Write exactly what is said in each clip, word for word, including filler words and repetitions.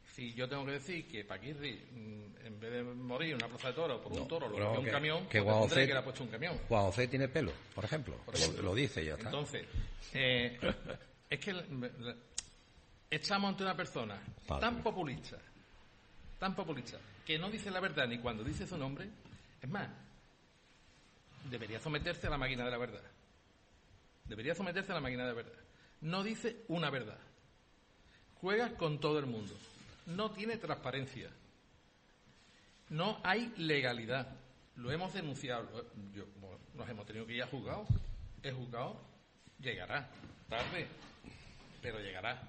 Si yo tengo que decir que Paquirri, en vez de morir en una plaza de toros por no, un toro, lo no, cogió un que, camión, que pues Juan que le ha puesto un camión. Juan José tiene pelo, por ejemplo. Por ejemplo. Lo, ejemplo. lo dice y ya está. Entonces, eh, es que estamos ante una persona Padre. tan populista, tan populista, que no dice la verdad ni cuando dice su nombre. Es más, debería someterse a la máquina de la verdad. Debería someterse a la máquina de la verdad. No dice una verdad. Juega con todo el mundo. No tiene transparencia. No hay legalidad. Lo hemos denunciado. Yo, bueno, nos hemos tenido que ir a juzgado. El juzgado llegará. Tarde. Pero llegará.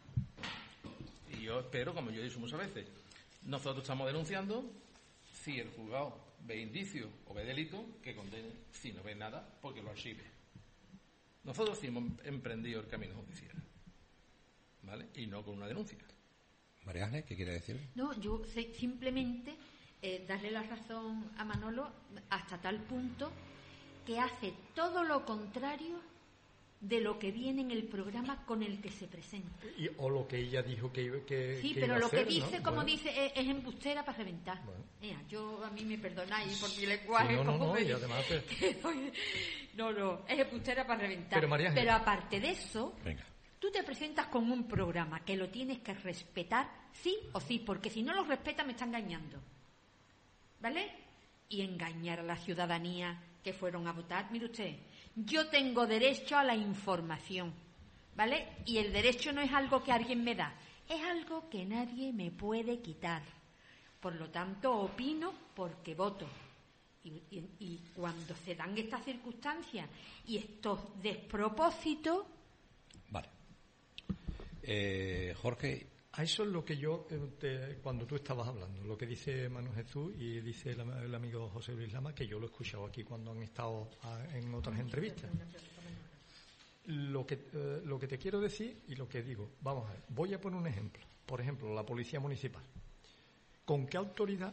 Y yo espero, como yo he dicho muchas veces, nosotros estamos denunciando. Si el juzgado ve indicio o ve delito, que condene. Si no ve nada, porque lo archive. Nosotros sí hemos emprendido el camino judicial, ¿vale? Y no con una denuncia. María Ángeles, ¿qué quiere decir? No, yo sé, simplemente eh, darle la razón a Manolo hasta tal punto que hace todo lo contrario de lo que viene en el programa con el que se presenta. Y, o lo que ella dijo que, que sí, que pero iba lo a hacer, que dice, ¿no? como Bueno. dice, es, es embustera para reventar. Bueno. Mira, yo a mí me perdonáis por mi Sí, lenguaje. no, no, como no, me- y además te- que soy- no, no, es embustera para reventar. Pero, María Ángeles. Pero aparte de eso, Venga. tú te presentas con un programa que lo tienes que respetar sí o sí, porque si no lo respeta me está engañando. ¿Vale? Y engañar a la ciudadanía que fueron a votar. Mire usted, yo tengo derecho a la información, ¿vale? Y el derecho no es algo que alguien me da, es algo que nadie me puede quitar. Por lo tanto, opino porque voto. Y, y- y cuando se dan estas circunstancias y estos despropósitos, Vale. Eh, Jorge, A eso es lo que yo, eh, te- cuando tú estabas hablando, lo que dice Manu Jesús y dice el, am- el amigo José Luis Lama, que yo lo he escuchado aquí cuando han estado a- en otras entrevistas. Lo que, eh, lo que te quiero decir y lo que digo, vamos a ver, voy a poner un ejemplo. Por ejemplo, la Policía Municipal. ¿Con qué autoridad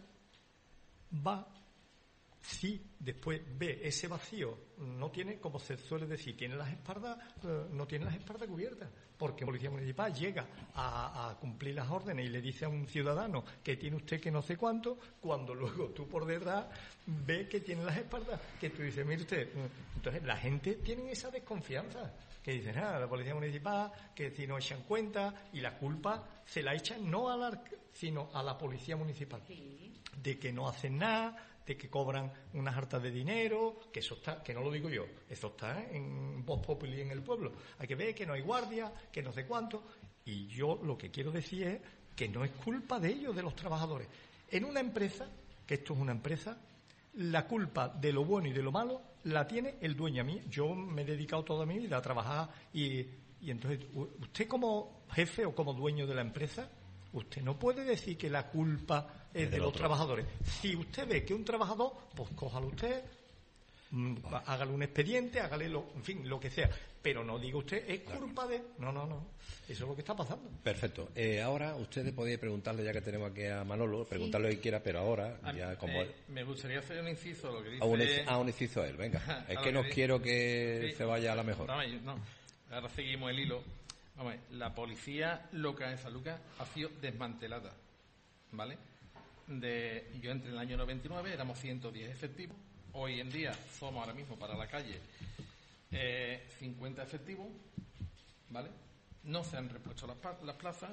va si después ve ese vacío? No tiene, como se suele decir, tiene las espaldas, eh, no tiene las espaldas cubiertas, porque la Policía Municipal llega a, a cumplir las órdenes y le dice a un ciudadano que tiene usted que no sé cuánto, cuando luego tú por detrás ves que tiene las espaldas, que tú dices, mire usted, mm, entonces la gente tiene esa desconfianza, que dicen, ah, la Policía Municipal, que si no echan cuenta, y la culpa se la echan no a la, sino a la Policía Municipal, de que no hacen nada, de que cobran unas hartas de dinero, que eso está, que no lo digo yo, eso está en Voz Populi en el pueblo. Hay que ver que no hay guardia, que no sé cuánto, y yo lo que quiero decir es que no es culpa de ellos, de los trabajadores. En una empresa, que esto es una empresa, la culpa de lo bueno y de lo malo la tiene el dueño. A mí, yo me he dedicado toda mi vida a trabajar y, y entonces, usted como jefe o como dueño de la empresa, usted no puede decir que la culpa es de los trabajadores. Si usted ve que un trabajador, pues cójalo usted, mm, hágale un expediente, hágale lo, en fin, lo que sea. Pero no diga usted, es culpa de... No, no, no. Eso es lo que está pasando. perfecto. Eh, ahora ustedes podéis preguntarle, ya que tenemos aquí a Manolo, preguntarle lo que quiera, pero ahora, A mí, ya como... eh, me gustaría hacer un inciso a lo que dice... a, un, a un inciso él, venga. Es a que lo no dice- quiero que Sí. se vaya a la mejor. Vamos, no, ahora seguimos el hilo. Vamos, a ver, la policía local en San Lucas ha sido desmantelada, ¿vale? De, yo entre el año noventa y nueve éramos ciento diez efectivos, hoy en día somos ahora mismo para la calle eh, cincuenta efectivos, ¿vale? No se han repuesto las, pa- las plazas.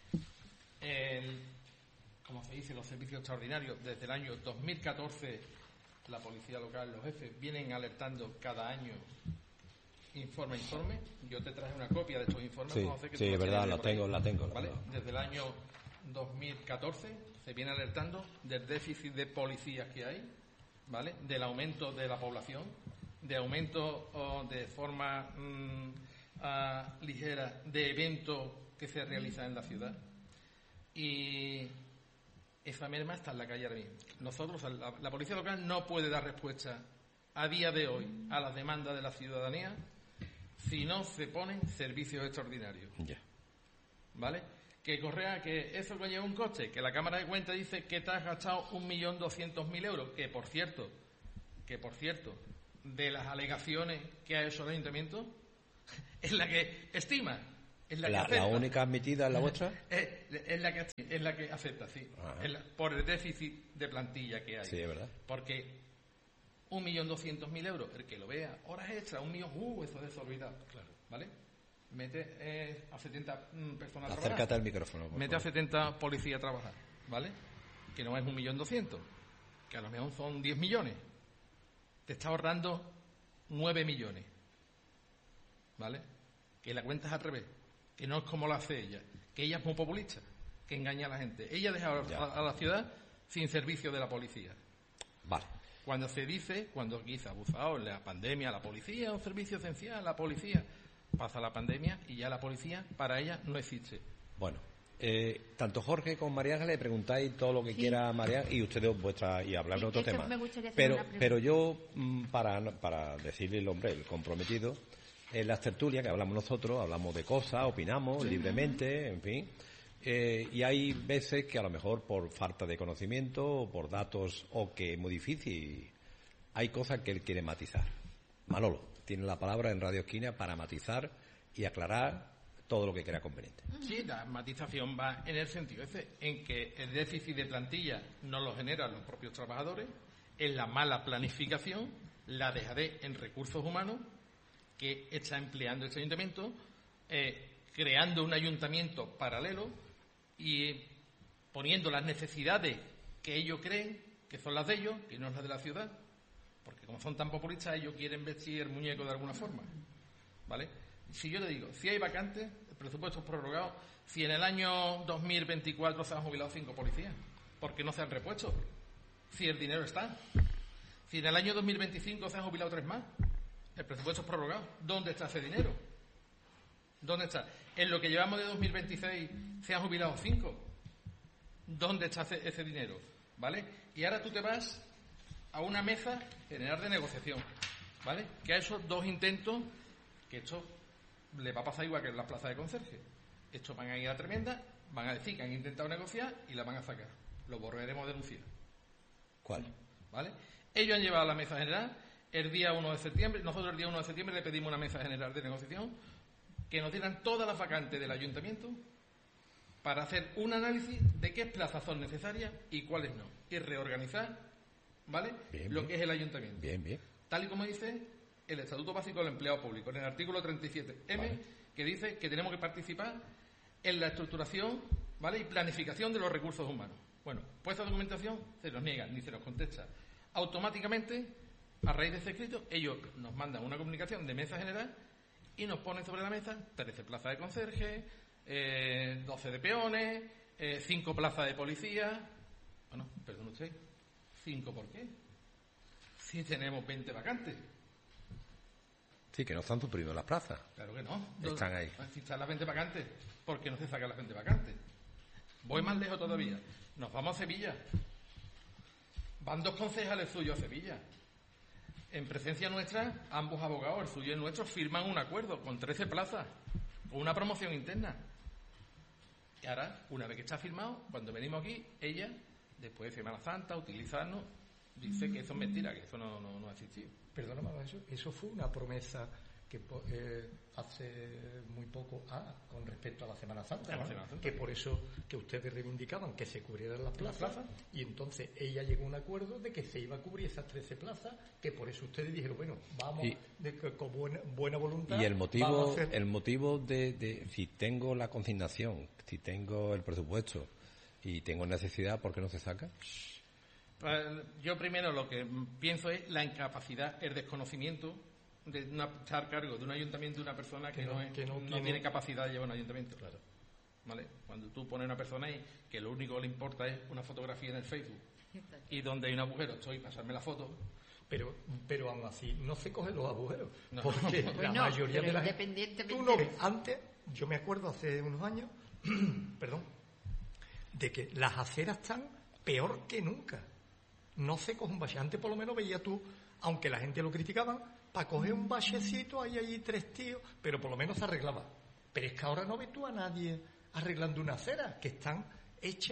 El, como se dice, los servicios extraordinarios, desde el año dos mil catorce la policía local, los jefes, vienen alertando cada año informe a informe. Yo te traje una copia de estos informes. Sí, José, que sí, tú es los verdad, tienes la por ahí, tengo, la tengo, la ¿vale? verdad. Desde el año dos mil catorce se viene alertando del déficit de policías que hay, ¿vale? Del aumento de la población, de aumento oh, de forma mm, ah, ligera de eventos que se realizan en la ciudad. Y esa merma está en la calle ahora mismo. Nosotros, la, la policía local no puede dar respuesta a día de hoy a las demandas de la ciudadanía si no se ponen servicios extraordinarios. Ya. ¿Vale? Que Correa, que eso conlleva un coste, que la Cámara de Cuentas dice que te has gastado un millón doscientos mil euros, que por cierto, que por cierto, de las alegaciones que ha hecho el Ayuntamiento, es la que estima Es la, la, que la única admitida es la vuestra. Es, es, la que, es la que acepta, sí. Es la, por el déficit de plantilla que hay. Sí, es verdad. Porque un millón doscientos mil euros, el que lo vea, horas extras, un millón, uh, eso es desorbitado. Claro. ¿Vale? Mete eh, a setenta mm, personas a trabajar. Acércate al micrófono. Mete favor. a setenta policías a trabajar, ¿vale? Que no es un millón doscientos, que a lo mejor son diez millones. Te está ahorrando nueve millones, ¿vale? Que la cuenta es al revés, que no es como lo hace ella, que ella es muy populista, que engaña a la gente. Ella deja a, a la ciudad sin servicio de la policía. Vale. Cuando se dice, cuando aquí se ha abusado en la pandemia, la policía es un servicio esencial, la policía... Pasa la pandemia y ya la policía para ella no existe. Bueno, eh, tanto Jorge como María Ángeles le preguntáis todo lo que sí. quiera María y ustedes vuestra y hablar de otro tema. Pero, pero yo para para decirle el hombre, el comprometido, en las tertulias que hablamos nosotros, hablamos de cosas, opinamos sí. libremente, en fin. Eh, y hay veces que a lo mejor por falta de conocimiento o por datos o que es muy difícil, hay cosas que él quiere matizar. Manolo tiene la palabra en Radio Esquina para matizar y aclarar todo lo que crea conveniente. Sí, la matización va en el sentido ese, en que el déficit de plantilla no lo generan los propios trabajadores, en la mala planificación, la dejadez en recursos humanos que está empleando este ayuntamiento, eh, creando un ayuntamiento paralelo y poniendo las necesidades que ellos creen que son las de ellos, que no es las de la ciudad. Porque como son tan populistas, ellos quieren vestir el muñeco de alguna forma, ¿vale? Si yo le digo, si hay vacantes, el presupuesto es prorrogado, si en el año dos mil veinticuatro se han jubilado cinco policías, ¿por qué no se han repuesto? Si el dinero está. Si en el año dos mil veinticinco se han jubilado tres más, el presupuesto es prorrogado. ¿Dónde está ese dinero? ¿Dónde está? En lo que llevamos de dos mil veintiséis se han jubilado cinco. ¿Dónde está ese, ese dinero? ¿Vale? Y ahora tú te vas a una mesa general de negociación, ¿vale? Que a esos dos intentos, que esto le va a pasar igual que en las plazas de conserje. Estos van a ir a tremenda, van a decir que han intentado negociar y la van a sacar. Lo volveremos a denunciar. ¿Cuál? ¿Vale? Ellos han llevado a la mesa general el día uno de septiembre, nosotros el día uno de septiembre le pedimos una mesa general de negociación que nos dieran todas las vacantes del ayuntamiento para hacer un análisis de qué plazas son necesarias y cuáles no. Y reorganizar, ¿vale? Bien, lo bien. que es el ayuntamiento. Bien, bien. Tal y como dice el Estatuto Básico del Empleado Público, en el artículo treinta y siete eme, vale. que dice que tenemos que participar en la estructuración, ¿vale? y planificación de los recursos humanos. Bueno, pues esa documentación se nos niega, ni se nos contesta. Automáticamente, a raíz de ese escrito, ellos nos mandan una comunicación de mesa general y nos ponen sobre la mesa trece plazas de conserje, eh, doce de peones, eh, cinco plazas de policía. Bueno, perdón usted, ¿cinco por qué? Si tenemos veinte vacantes. Sí, que no están suprimiendo las plazas. Claro que no. Están ahí. Si están las veinte vacantes, ¿por qué no se sacan las veinte vacantes? Voy más lejos todavía. Nos vamos a Sevilla. Van dos concejales suyos a Sevilla. En presencia nuestra, ambos abogados, el suyo y el nuestro, firman un acuerdo con trece plazas, con una promoción interna. Y ahora, una vez que está firmado, cuando venimos aquí, ella, después de Semana Santa, utilizarnos, dice que eso es mentira, que eso no, no, no ha existido. Perdóname, eso, eso fue una promesa que eh, hace muy poco ah, con respecto a la Semana Santa, ¿no? Semana Santa, que por eso que ustedes reivindicaban que se cubrieran las plazas, ¿Las plazas? Y entonces ella llegó a un acuerdo de que se iba a cubrir esas trece plazas, que por eso ustedes dijeron, bueno, vamos y, de, con buena, buena voluntad. Y el motivo, hacer... el motivo de, de si tengo la consignación, si tengo el presupuesto y tengo necesidad, ¿por qué no se saca? Yo primero lo que pienso es la incapacidad, el desconocimiento de una, estar a cargo de un ayuntamiento de una persona que, que, no, no, es, que no, no tiene, tiene capacidad de llevar un ayuntamiento. Claro. ¿Vale? Cuando tú pones a una persona ahí que lo único que le importa es una fotografía en el Facebook y donde hay un agujero estoy pasarme la foto. Pero, pero aún así no se cogen los agujeros, no. porque pues la no, mayoría de la gente... Tú no ves, antes, yo me acuerdo hace unos años, perdón, de que las aceras están peor que nunca. No se coge un bache. Antes por lo menos veía tú, aunque la gente lo criticaban, para coger un bachecito hay allí tres tíos, pero por lo menos se arreglaba. Pero es que ahora no ves tú a nadie arreglando una acera, que están hechas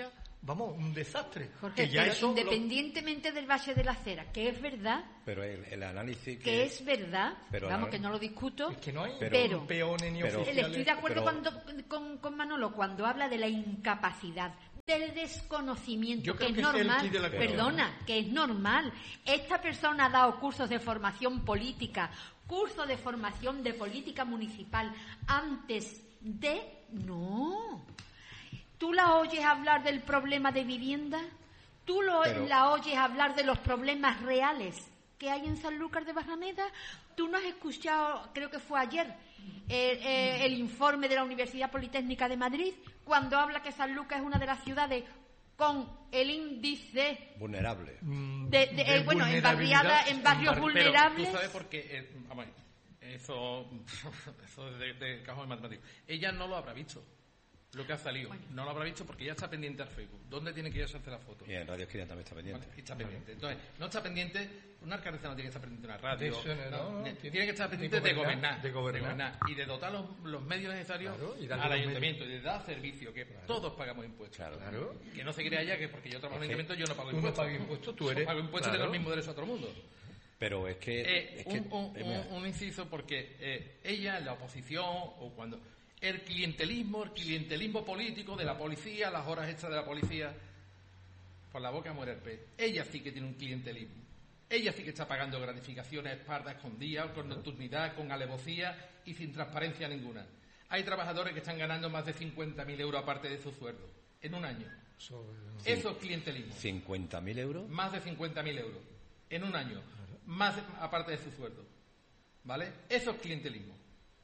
vamos, un desastre. Jorge, que ya pero eso independientemente lo... del Valle de la Cera, que es verdad, pero el, el análisis que, que es verdad, pero vamos, la... que no lo discuto, es que no hay pero, peones ni pero, oficiales. estoy de acuerdo pero... cuando, con, con Manolo cuando habla de la incapacidad, del desconocimiento, Yo que es que normal, es perdona, que es normal. Esta persona ha dado cursos de formación política, cursos de formación de política municipal, antes de... No. ¿Tú la oyes hablar del problema de vivienda? ¿Tú lo, Pero... la oyes hablar de los problemas reales que hay en Sanlúcar de Barrameda? ¿Tú no has escuchado, creo que fue ayer, eh, eh, el informe de la Universidad Politécnica de Madrid, cuando habla que Sanlúcar es una de las ciudades con el índice vulnerable de, de, de, eh, bueno, en barriadas, en barrios vulnerables? Pero tú sabes por qué, eh, vamos, eso, eso de, de cajón matemático. Ella no lo habrá visto. Lo que ha salido. Bueno. No lo habrá visto porque ya está pendiente al Facebook. ¿Dónde tiene que ir a hacer la foto? Y en Radio Esquina también está pendiente. Bueno, está pendiente. Entonces, no está pendiente, una alcaldesa no tiene que estar pendiente de una radio. Eso, no, no, no, tiene, tiene que estar pendiente de gobernar. De gobernar. De gobernar y de dotar los, los medios necesarios claro, y al ayuntamiento. Y de dar servicio, que claro. todos pagamos impuestos. Claro. Claro. Que no se crea ya que porque yo trabajo en el ayuntamiento yo no pago tú impuestos. Tú no pagas impuestos, tú eres. Yo pago impuestos claro. de los mismos derechos a otro mundo. Pero es que... Eh, es un, que un, un, un inciso porque eh, ella en la oposición o cuando... El clientelismo, el clientelismo político de la policía, las horas extras de la policía, por la boca muere el pez. Ella sí que tiene un clientelismo. Ella sí que está pagando gratificaciones, espaldas, escondidas, con nocturnidad, con alevosía y sin transparencia ninguna. Hay trabajadores que están ganando más de cincuenta mil euros aparte de su sueldo, en un año. Eso, sí. Eso es clientelismo. ¿cincuenta mil euros? Más de cincuenta mil euros, en un año, más de, aparte de su sueldo. ¿Vale? Eso es clientelismo.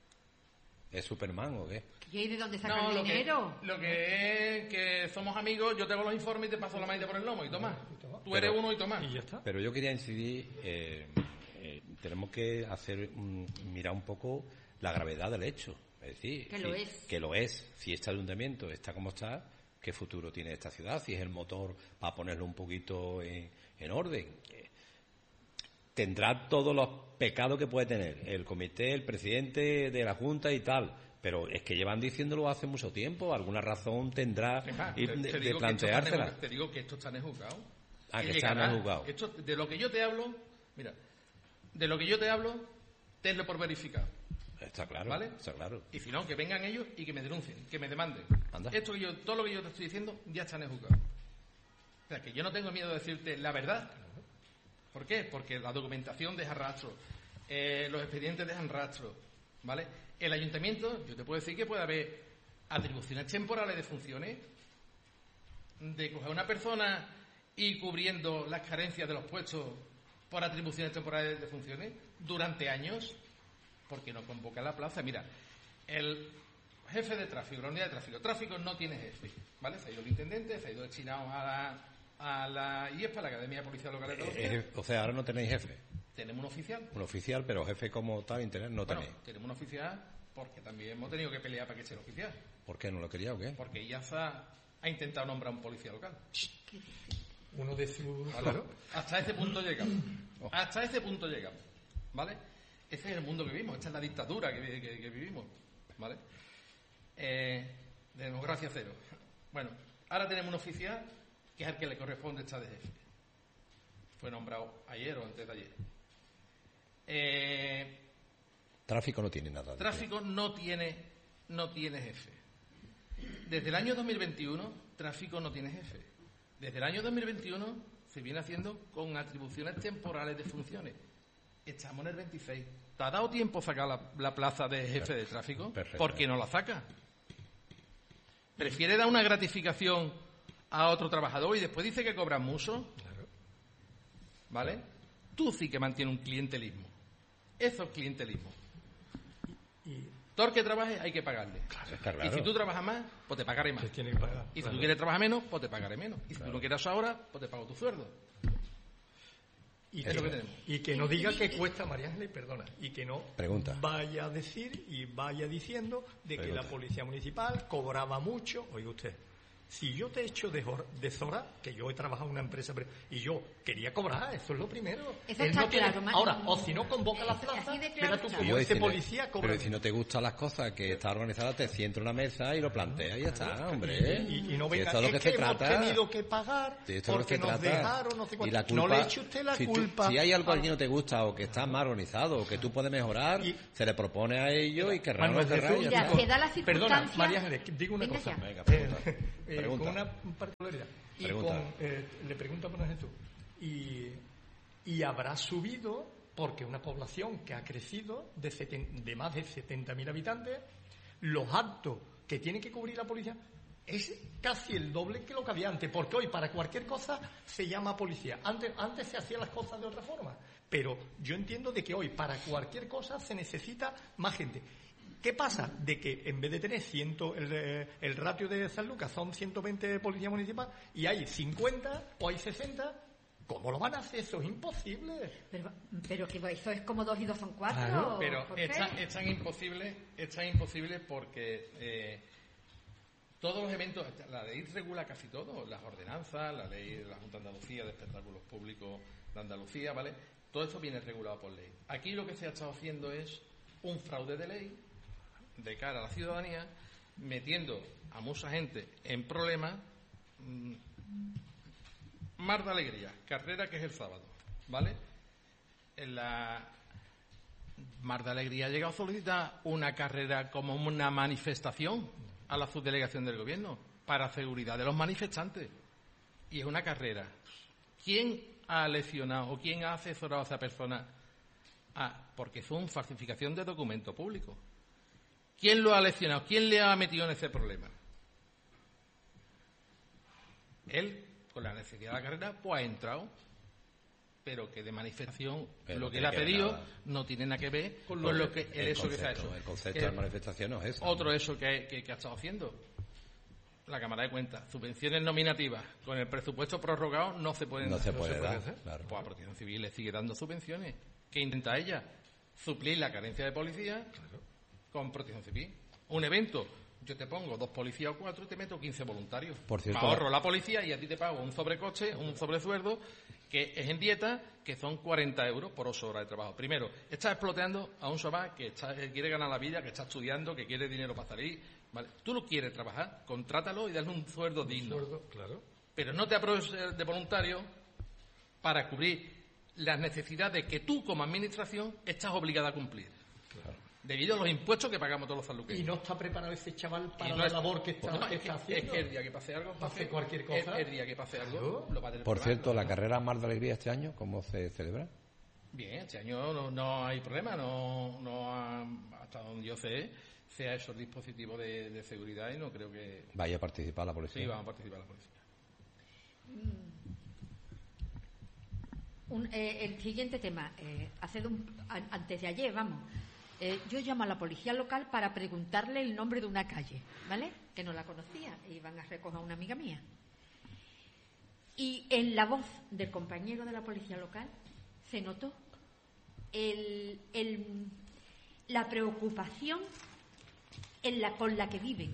¿Es Superman o qué? ¿Y de dónde sacan no, el lo dinero? Que, lo que es que somos amigos, yo te hago los informes y te paso la maíz por el lomo y toma. Tú eres pero, uno y toma. Y ya está. Pero yo quería incidir, eh, eh, tenemos que hacer um, mirar un poco la gravedad del hecho. Es decir, que si, lo es. Que lo es. Si este ayuntamiento está como está, ¿qué futuro tiene esta ciudad? Si es el motor para ponerlo un poquito en, en orden. Tendrá todos los pecados que puede tener el comité, el presidente de la Junta y tal, pero es que llevan diciéndolo hace mucho tiempo, alguna razón tendrá Fija, de, te, te de planteársela. Te digo que esto está en juzgado. Ah, que está en juzgado. Esto, de lo que yo te hablo, mira, de lo que yo te hablo, tenlo por verificado. Está claro, ¿vale? Está claro. Y si no, que vengan ellos y que me denuncien, que me demanden. Anda. Esto que yo, todo lo que yo te estoy diciendo ya está en juzgado. O sea, que yo no tengo miedo de decirte la verdad. ¿Por qué? Porque la documentación deja rastro, eh, los expedientes dejan rastro, ¿vale? El ayuntamiento, yo te puedo decir que puede haber atribuciones temporales de funciones, de coger a una persona y cubriendo las carencias de los puestos por atribuciones temporales de funciones durante años, porque no convoca la plaza. Mira, el jefe de tráfico, la unidad de tráfico, tráfico no tiene jefe, ¿vale? Se ha ido el intendente, se ha ido destinado a la... a la I E P A, la Academia de Policía Local de Andalucía. Eh, o sea, ahora no tenéis jefe. Tenemos un oficial. Un oficial, pero jefe como tal, internet no bueno, tenéis. Tenemos un oficial porque también hemos tenido que pelear para que sea el oficial. ¿Por qué? ¿No lo quería o qué? Porque I A S A ha intentado nombrar un policía local. Uno de sus... ¿Vale? Claro. Hasta ese punto llegamos. Hasta ese punto llegamos. ¿Vale? Ese es el mundo que vivimos. Esta es la dictadura que, que, que vivimos. ¿Vale? Eh, de democracia cero. Bueno, ahora tenemos un oficial que es al que le corresponde estar de jefe. Fue nombrado ayer o antes de ayer. Eh, tráfico no tiene nada. Tráfico no tiene, no tiene jefe. Desde el año dos mil veintiuno, tráfico no tiene jefe. Desde el año dos mil veintiuno se viene haciendo con atribuciones temporales de funciones. Estamos en el veintiséis. ¿Te ha dado tiempo sacar la, la plaza de jefe de tráfico? ¿Por qué no la saca? ¿Prefiere dar una gratificación a otro trabajador y después dice que cobran mucho? Claro. ¿Vale? Tú sí que mantienes un clientelismo. Eso es clientelismo. Y, y... todo el que trabaje hay que pagarle. Claro, está claro. Y si tú trabajas más, pues te pagaré más. Se tiene que pagar. Y si claro. tú quieres trabajar menos, pues te pagaré menos. Y si claro. tú no quieres ahora, pues te pago tu sueldo. Y es que, lo que tenemos. Y que no diga que cuesta, María Ángeles, perdona, y que no Pregunta. vaya a decir y vaya diciendo de Pregunta. que la policía municipal cobraba mucho. Oiga usted, Si yo te echo de, de Zora, que yo he trabajado en una empresa y yo quería cobrar, eso es lo primero. Eso Él está no tiene, claro, ahora, o si no convoca la plaza, verás tú como ese policía cobra. Pero si no te gustan las cosas que está organizada, te sienta una mesa y lo plantea y ya está, hombre. Y, y no venga, si esto es, lo que es se que trata, hemos tenido que pagar porque nos trata. dejaron, no sé cuánto. Y la culpa, no le eche usted la si culpa. Tú, si hay algo que no te gusta o que está mal organizado o que tú puedes mejorar, y, se le propone a ellos y querrán no querrán. Ya, se da la circunstancia. Perdona, María Ángeles, digo una venga cosa. Venga, pregunta. Eh, pregunta. Con una particularidad. Y con, eh, le pregunto a Manuel Jesús, y, y habrá subido, porque una población que ha crecido de, seten, de más de setenta mil habitantes, los actos que tiene que cubrir la policía es casi el doble que lo que había antes, porque hoy para cualquier cosa se llama policía. Antes, antes se hacían las cosas de otra forma, pero yo entiendo de que hoy para cualquier cosa se necesita más gente. ¿Qué pasa? De que en vez de tener ciento, el, el ratio de San Lucas son ciento veinte policías municipales y hay cincuenta o hay sesenta, ¿cómo lo van a hacer? Eso es imposible. Pero, pero que eso es como dos y dos son cuatro. Claro, pero es tan, es tan imposible, es tan imposible porque eh, todos los eventos, la ley regula casi todo, las ordenanzas, la ley de la Junta de Andalucía de Espectáculos Públicos de Andalucía, ¿vale? Todo esto viene regulado por ley. Aquí lo que se ha estado haciendo es un fraude de ley de cara a la ciudadanía, metiendo a mucha gente en problemas. Mmm, Mar de Alegría, carrera que es el sábado, ¿vale? En la Mar de Alegría ha llegado a solicitar una carrera como una manifestación a la subdelegación del gobierno para seguridad de los manifestantes. Y es una carrera. ¿Quién ha leccionado o quién ha asesorado a esa persona? Ah, porque fue una falsificación de documento público. ¿Quién lo ha leccionado? ¿Quién le ha metido en ese problema? Él, con la necesidad de la carrera, pues ha entrado, pero que de manifestación, pero lo que él ha pedido nada. No tiene nada que ver con lo, lo que el, el eso concepto, que se ha hecho. El concepto de manifestación no es eso. Otro eso que, que, que ha estado haciendo. La Cámara de Cuentas, subvenciones nominativas con el presupuesto prorrogado no se pueden no dar. se puede, no se puede dar, hacer. Claro. Pues a Protección Civil le sigue dando subvenciones. ¿Qué intenta ella? Suplir la carencia de policía claro. con Protección Civil. Un evento, yo te pongo dos policías o cuatro y te meto quince voluntarios. Por cierto, ahorro la policía y a ti te pago un sobrecoste, un sobresueldo, que es en dieta, que son cuarenta euros por ocho horas de trabajo. Primero, estás exploteando a un chaval que, está, que quiere ganar la vida, que está estudiando, que quiere dinero para salir. ¿Vale? Tú lo quieres trabajar, contrátalo y dale un sueldo digno. Un sueldo, claro. Pero no te apruebes de voluntario para cubrir las necesidades que tú, como administración, estás obligada a cumplir. Claro. Debido a los impuestos que pagamos todos los sanluqueños. Y no está preparado ese chaval para no la es, labor que está, no, que es, está que, haciendo. Es que el día que pase algo, pase cualquier cosa. El, el día que pase algo, lo va a tener. Por cierto, la carrera Mar de Alegría este año, ¿cómo se celebra? Bien, este año no, no hay problema, no, no ha, hasta donde yo sé, se ha hecho el dispositivo de, de seguridad y no creo que... Vaya a participar la policía. Sí, va a participar la policía. Un, eh, el siguiente tema, eh, hace un, antes de ayer, vamos, eh, yo llamo a la policía local para preguntarle el nombre de una calle, ¿vale? Que no la conocía, e iban a recoger a una amiga mía. Y en la voz del compañero de la policía local se notó el, el, la preocupación en la, con la que viven.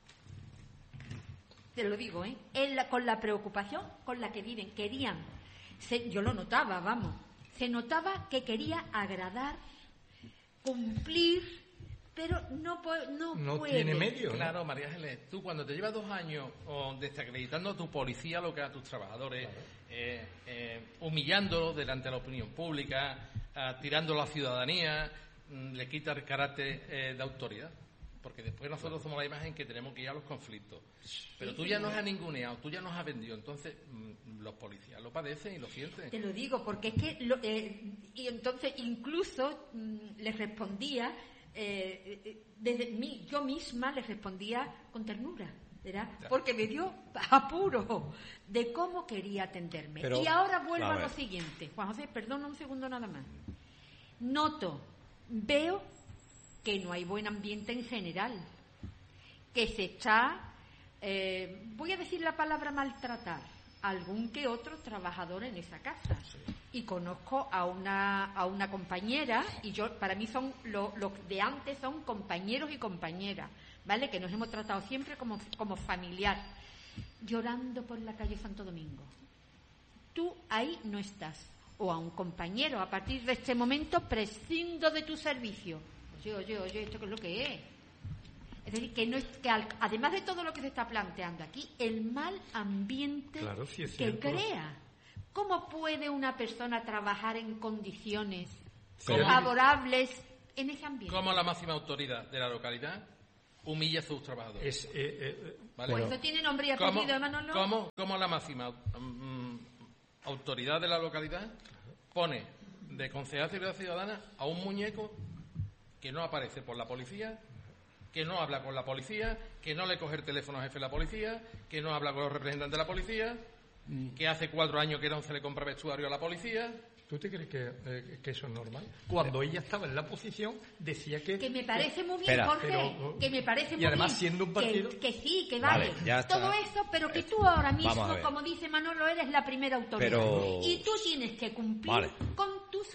Te lo digo, ¿eh? En la, con la preocupación con la que viven. Querían... Se, yo lo notaba, vamos, se notaba que quería agradar, cumplir, pero no, no, no puede. tiene medio. Claro, María Ángeles, tú cuando te llevas dos años oh, desacreditando a tu policía local, a tus trabajadores, claro. eh, eh, humillándolos delante de la opinión pública, eh, tirando a la ciudadanía, mm, le quita el carácter eh, de autoridad. Porque después nosotros somos la imagen que tenemos que ir a los conflictos. Pero tú ya nos has ninguneado, tú ya nos has vendido. Entonces, mmm, los policías lo padecen y lo sienten. Te lo digo, porque es que... Lo, eh, y entonces, incluso, mmm, les respondía... Eh, desde mí, yo misma les respondía con ternura. ¿verdad? Porque me dio apuro de cómo quería atenderme. Pero, y ahora vuelvo a, a lo siguiente. Juan José, perdona un segundo nada más. Noto, veo... que no hay buen ambiente en general, que se está, eh, voy a decir la palabra maltratar, algún que otro trabajador en esa casa. Sí. Y conozco a una a una compañera, y yo para mí son los lo de antes son compañeros y compañeras, ¿vale? Que nos hemos tratado siempre como, como familiar. llorando por la calle Santo Domingo. Tú ahí no estás. O a un compañero, a partir de este momento prescindo de tu servicio. Oye, oye, oye, ¿esto qué es lo que es? Es decir, que, no es, que al, además de todo lo que se está planteando aquí, el mal ambiente claro, sí es que cierto. crea. ¿Cómo puede una persona trabajar en condiciones ¿Cómo? favorables en ese ambiente? ¿Cómo la máxima autoridad de la localidad humilla a sus trabajadores? Es, eh, eh, ¿Vale? Pues eso tiene nombre y ¿Cómo, apellido, Manolo. ¿cómo, cómo la máxima um, autoridad de la localidad pone de concejal de seguridad ciudadana a un muñeco que no aparece por la policía, que no habla con la policía, que no le coge el teléfono al jefe de la policía, que no habla con los representantes de la policía, que hace cuatro años que no se le compra vestuario a la policía? ¿Tú te crees que, eh, que eso es normal? Cuando ella estaba en la posición, decía que... Que me parece muy bien, Espera, Jorge, pero, que me parece muy y además, bien. siendo un partido... Que, que sí, que vale, Vale, ya está. todo eso, pero que tú ahora mismo, Vamos a ver. como dice Manolo, eres la primera autoridad. Pero- Y tú tienes que cumplir Vale. con tus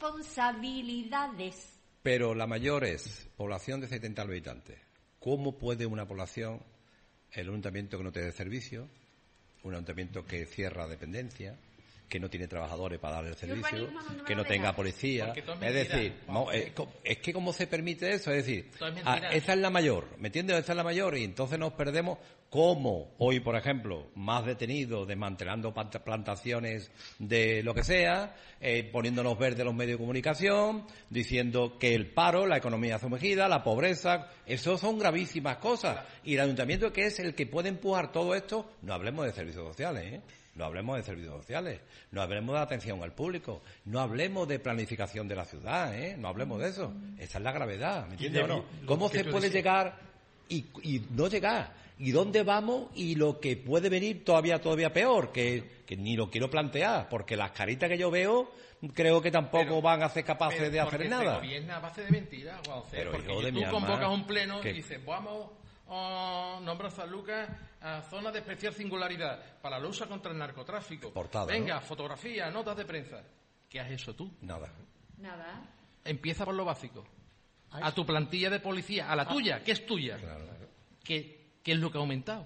responsabilidades. Pero la mayor es población de setenta habitantes. ¿Cómo puede una población, el ayuntamiento que no te dé servicio, un ayuntamiento que cierra dependencia, que no tiene trabajadores para dar el servicio, urbanismo no me que lo no deja. tenga policía? Porque todo es Es mentira. decir, no, es, co- es que ¿cómo se permite eso? Es decir, Todo es ah, mentira. esa es la mayor, ¿me entiendes? Esa es la mayor y entonces nos perdemos. Como hoy, por ejemplo, más detenidos desmantelando plant- plantaciones de lo que sea, eh, poniéndonos verde los medios de comunicación, diciendo que el paro, la economía sumergida, la pobreza, eso son gravísimas cosas. Y el ayuntamiento, que es el que puede empujar todo esto, no hablemos de servicios sociales, ¿eh? No hablemos de servicios sociales, no hablemos de atención al público, no hablemos de planificación de la ciudad, ¿eh? No hablemos de eso. Esa es la gravedad, ¿me entiendes Y o de- no? lo ¿Cómo que se tú puede decías. llegar y, y no llegar? ¿Y dónde vamos? Y lo que puede venir todavía todavía peor, que, que ni lo quiero plantear, porque las caritas que yo veo creo que tampoco Pero- van a ser capaces Pero de hacer porque nada. Se gobierna a base de mentiras, Juan José, Pero, porque hijo de tú mi alma, convocas un pleno que- y dices, vamos a nombrar San Lucas a zona de especial singularidad para la lucha contra el narcotráfico. Portada, Venga, ¿no? fotografía, notas de prensa. ¿Qué has hecho tú? Nada. Nada. Empieza por lo básico. Ay. A tu plantilla de policía, a la tuya, que es tuya. Claro. ¿Qué, ¿Qué es lo que ha aumentado?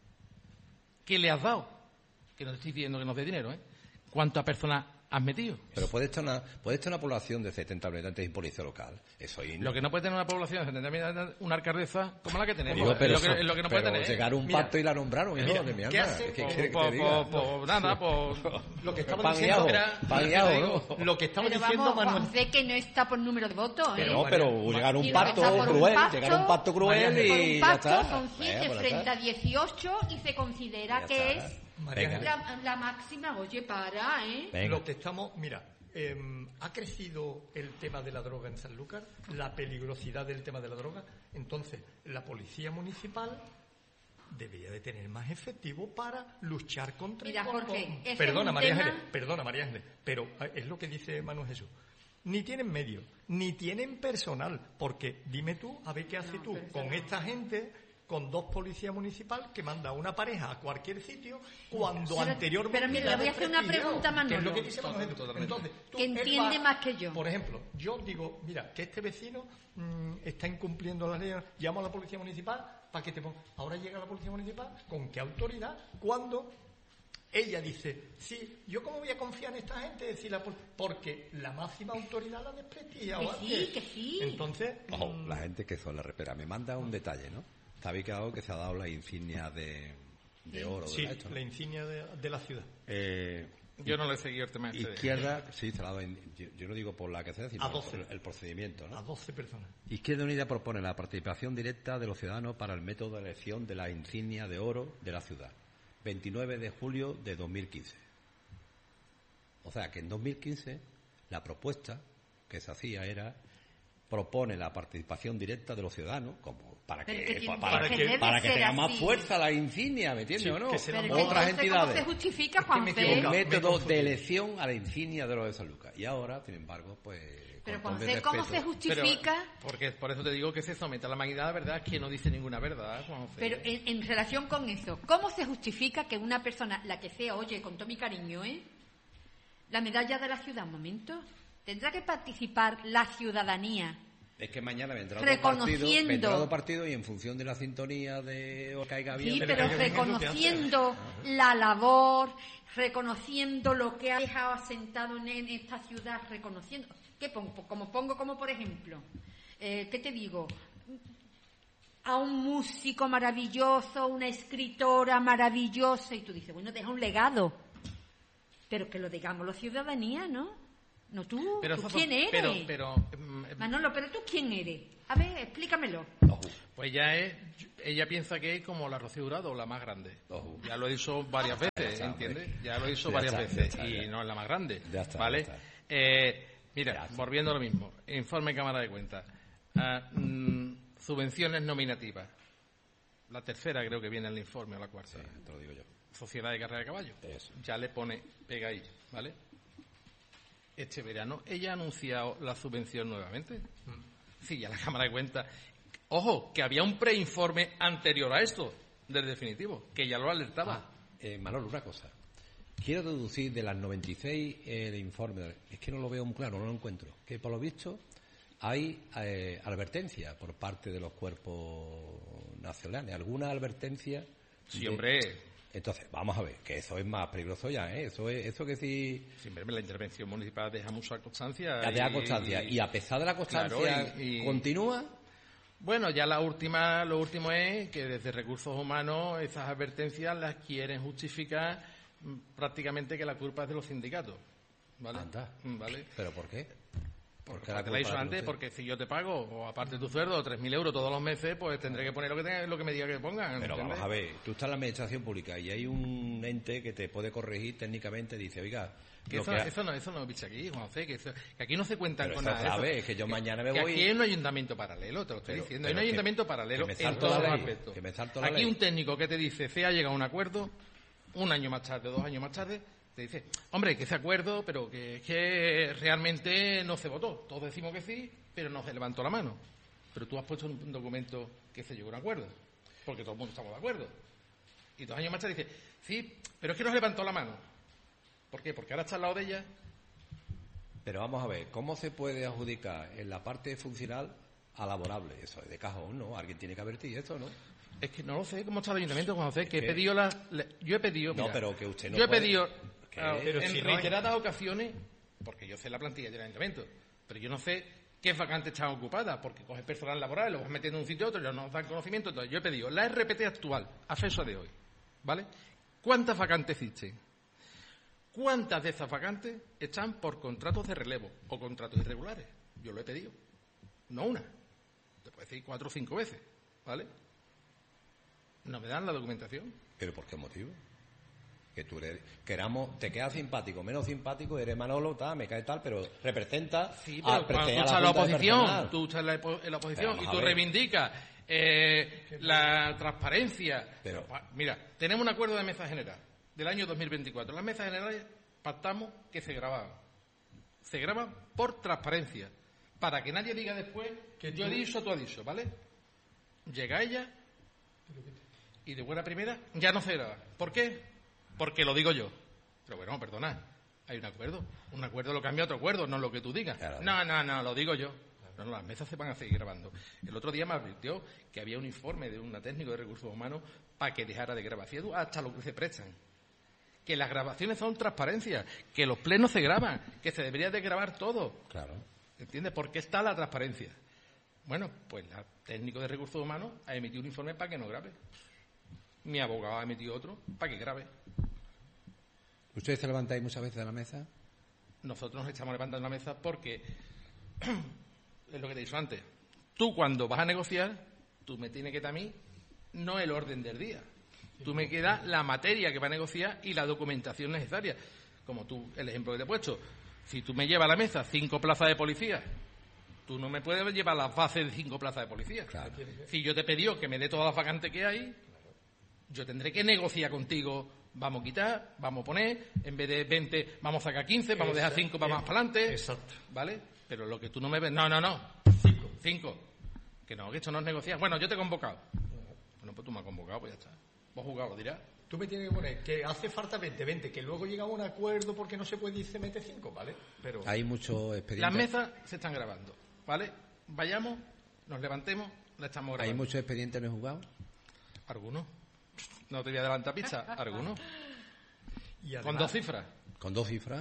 ¿Qué le has dado? Que no te estoy pidiendo que nos dé dinero, ¿eh? ¿Cuántas personas has metido? Pero puede estar una, puede estar una población de setenta habitantes y policía local. Eso ahí Lo que no puede tener una población de setenta mil habitantes, una alcaldesa como la que tenemos. Digo, pero es, lo que, eso- es lo que no pero puede tener. llegar a un Mira, pacto y la nombraron, hijo mira, de mi ¿qué alma. hace? ¿Qué Pues, quiere que pues, te diga? pues, pues, nada, pues... Lo que estaba Pan y diciendo... ajo, Era- pan y te ajo, digo, ¿no? Lo que estaba Pero diciendo vamos, Manuel... José, que no está por número de votos, ¿eh? Pero no, pero llegar a un Y lo que pacto está por un cruel, pacto, llegar a un pacto cruel María, por y un ya pacto está. son siete Venga, pues ya frente está. a dieciocho y se considera Ya que está. es María Venga. la, la máxima. Oye, para, ¿eh? Venga. Lo que estamos... Mira, eh, ha crecido el tema de la droga en Sanlúcar, la peligrosidad del tema de la droga. Entonces, la policía municipal debería de tener más efectivo para luchar contra... Mira, con- Jorge, con- ese es Perdona, un María tema- Ángeles, perdona, María Ángeles, pero eh, es lo que dice Manuel Jesús. Ni tienen medios, ni tienen personal, porque dime tú, a ver qué haces No, tú pero eso con no. esta gente, con dos policías municipales que manda a una pareja a cualquier sitio, cuando Pero- anteriormente... pero mira, la le voy a hacer una desprestigiado, pregunta a que es Manolo. lo que dice Manuel Jesús. Totalmente. Entonces, tú, Que él entiende va- más que yo. Por ejemplo, yo digo, mira, que este vecino mm, está incumpliendo las leyes, llamo a la policía municipal para que te ponga... Ahora llega la policía municipal, ¿con qué autoridad? Cuando ella dice, sí, ¿yo cómo voy a confiar en esta gente? Decir la pol- porque la máxima autoridad la desprestigia. Que sí, que sí. Entonces, Ojo, mm, la gente que son la repera. Me manda un detalle, ¿no? Está ubicado que se ha dado la insignia de, de oro. sí, de la, esto, ¿no? la insignia de, de la ciudad. Eh, Yo no le he seguido el tema este. izquierda, sí, se la ha dado. en- Yo, yo no digo por la que sea, sino A doce. por el procedimiento, ¿no? A doce personas. Izquierda Unida propone la participación directa de los ciudadanos para el método de elección de la insignia de oro de la ciudad. veintinueve de julio de dos mil quince. O sea que en dos mil quince la propuesta que se hacía era propone la participación directa de los ciudadanos como para que, Pero que tiene- para, que que, debe para que ser tenga más así. fuerza la insignia, ¿me entiendes Sí, o no? que se la- Pero Otras entonces, entidades. ¿cómo se justifica, Es que me Juanfe? equivoco. El Me método confundí. de elección a la insignia de los de San Lucas. Y ahora, sin embargo, pues... Pero, con todo el Juanfe, ¿cómo respeto- se justifica? Pero, porque por eso te digo que se somete a la humanidad, la verdad es que no dice ninguna verdad, Juan José. Pero en, en relación con eso, ¿cómo se justifica que una persona, la que sea, oye, con todo mi cariño, ¿eh? La medalla de la ciudad, un momento. Tendrá que participar la ciudadanía Es que mañana vendrá otro partido, vendrá otro partido y en función de la sintonía de o caiga bien... Sí, pero reconociendo la labor, reconociendo lo que ha dejado asentado en, en esta ciudad, reconociendo... ¿Qué pongo? Como pongo, como por ejemplo, eh, ¿qué te digo? A un músico maravilloso, una escritora maravillosa, y tú dices, bueno, deja un legado, pero que lo digamos la ciudadanía, ¿no? No tú, pero, ¿tú quién eres? Pero, pero, Manolo, pero tú quién eres. A ver, explícamelo. Pues ya es, ella piensa que es como la Rocío Jurado, la más grande. Oh. Ya lo he dicho varias veces, ¿entiendes? Ya lo he dicho ya varias está, veces está, y ya. No es la más grande, ya está, ¿vale? Ya está. Eh, mira, ya está. Volviendo a lo mismo, informe Cámara de Cuentas, uh, mm, subvenciones nominativas. La tercera creo que viene en el informe, o la cuarta. Sí, te lo digo yo. Sociedad de Carrera de Caballo. Eso. Ya le pone, pega ahí, ¿vale? Este verano ella ha anunciado la subvención nuevamente. Sí, ya la Cámara de Cuentas. Ojo, que había un preinforme anterior a esto, del definitivo, que ya lo alertaba. Ah, eh, Manolo, una cosa. Quiero deducir de las noventa y seis el informe, es que no lo veo muy claro, no lo encuentro, que por lo visto hay eh, advertencia por parte de los cuerpos nacionales. ¿Alguna advertencia? Sí, de... hombre... Entonces, vamos a ver, que eso es más peligroso ya, ¿eh? Eso es, eso que si... Siempre la intervención municipal deja mucha constancia. Ya deja constancia. Y, y a pesar de la constancia, claro, y, y... ¿continúa? Bueno, ya la última, lo último es que desde Recursos Humanos esas advertencias las quieren justificar prácticamente que la culpa es de los sindicatos. ¿Vale? Anda. ¿Vale? ¿Pero por qué? Porque te la he dicho antes, porque si yo te pago, o aparte de tu sueldo, tres mil euros todos los meses, pues tendré que poner lo que, tenga, lo que me diga que pongan. Pero ¿entiendes? Vamos a ver, tú estás en la administración pública y hay un ente que te puede corregir técnicamente, dice, oiga... Que eso, que ha... eso no, eso no, bicho, aquí, Juan José, que, eso, que aquí no se cuentan pero con eso nada. Sabes, eso, es que yo mañana me que voy... Aquí hay un ayuntamiento paralelo, te lo estoy pero, diciendo, hay un ayuntamiento que, paralelo que en todos los ley, aspectos. Que me salto la aquí ley. Un técnico que te dice, se ha llegado a un acuerdo, un año más tarde, dos años más tarde... Te dice, hombre, que ese acuerdo, pero que es que realmente no se votó. Todos decimos que sí, pero no se levantó la mano. Pero tú has puesto un documento que se llegó a un acuerdo, porque todo el mundo estamos de acuerdo. Y dos años más tarde dice, sí, pero es que no se levantó la mano. ¿Por qué? Porque ahora está al lado de ella. Pero vamos a ver, ¿cómo se puede adjudicar en la parte funcional a laborable? Eso es de cajón, ¿no? Alguien tiene que advertir esto, ¿no? Es que no lo sé cómo está el ayuntamiento, Juan José, que he pedido la, la... Yo he pedido... No, mira, pero que usted no Yo he puede... pedido... Ah, pero en si reiteradas no hay... ocasiones, porque yo sé la plantilla del ayuntamiento, pero yo no sé qué vacantes están ocupadas, porque coges personal laboral, lo vas metiendo de un sitio a otro, ya no nos dan conocimiento. Entonces yo he pedido la R P T actual, a fecha de hoy, ¿vale? ¿Cuántas vacantes existen? ¿Cuántas de esas vacantes están por contratos de relevo o contratos irregulares? Yo lo he pedido, no una, te puedo decir cuatro o cinco veces, ¿vale? No me dan la documentación. ¿Pero por qué motivo? Que tú eres, queramos, te quedas simpático, menos simpático, eres Manolo, tal, me cae tal, pero representa... Sí, pero a, cuando tú estás en la oposición, tú estás en la, en la oposición y tú reivindicas eh, la transparencia. Pero, mira, tenemos un acuerdo de mesa general del año dos mil veinticuatro. Las mesas generales pactamos que se grababan. Se graban por transparencia, para que nadie diga después que yo he dicho, tú has dicho, ¿vale? Llega ella y de buena primera ya no se graba. ¿Por qué? Porque lo digo yo. Pero bueno, perdona, hay un acuerdo. Un acuerdo lo cambia a otro acuerdo, no lo que tú digas. Claro. No, no, no, lo digo yo. No, no, las mesas se van a seguir grabando. El otro día me advirtió que había un informe de una técnico de recursos humanos para que dejara de grabación hasta lo que se prestan. Que las grabaciones son transparencia, que los plenos se graban, que se debería de grabar todo. Claro. ¿Entiendes? Porque está la transparencia. Bueno, pues la técnico de recursos humanos ha emitido un informe para que no grabe. Mi abogado ha emitido otro para que grabe. ¿Ustedes se levantáis muchas veces de la mesa? Nosotros nos estamos levantando de la mesa porque, es lo que te he dicho antes, tú cuando vas a negociar, tú me tienes que dar a mí no el orden del día. Tú me quedas la materia que va a negociar y la documentación necesaria. Como tú, el ejemplo que te he puesto. Si tú me llevas a la mesa cinco plazas de policía, tú no me puedes llevar las bases de cinco plazas de policía. Claro. Si yo te he pedido que me dé todas las vacantes que hay, yo tendré que negociar contigo. Vamos a quitar, vamos a poner, en vez de veinte, vamos a sacar quince, vamos a dejar cinco para más para adelante. Exacto. ¿Vale? Pero lo que tú no me ves, no, no, no. Cinco. Cinco. Que no, que esto no es negociar. Bueno, yo te he convocado. Bueno, pues tú me has convocado, pues ya está. Vos jugado, lo dirás. Tú me tienes que poner que hace falta veinte, veinte, que luego llega a un acuerdo porque no se puede, dice mete cinco, ¿vale? Pero hay muchos expedientes. Las mesas se están grabando, ¿vale? vayamos, nos levantemos, la estamos grabando. ¿Hay muchos expedientes no juzgados? Algunos. No te voy a adelantar pizza, algunos. Y además, con dos cifras. ¿Con dos cifras?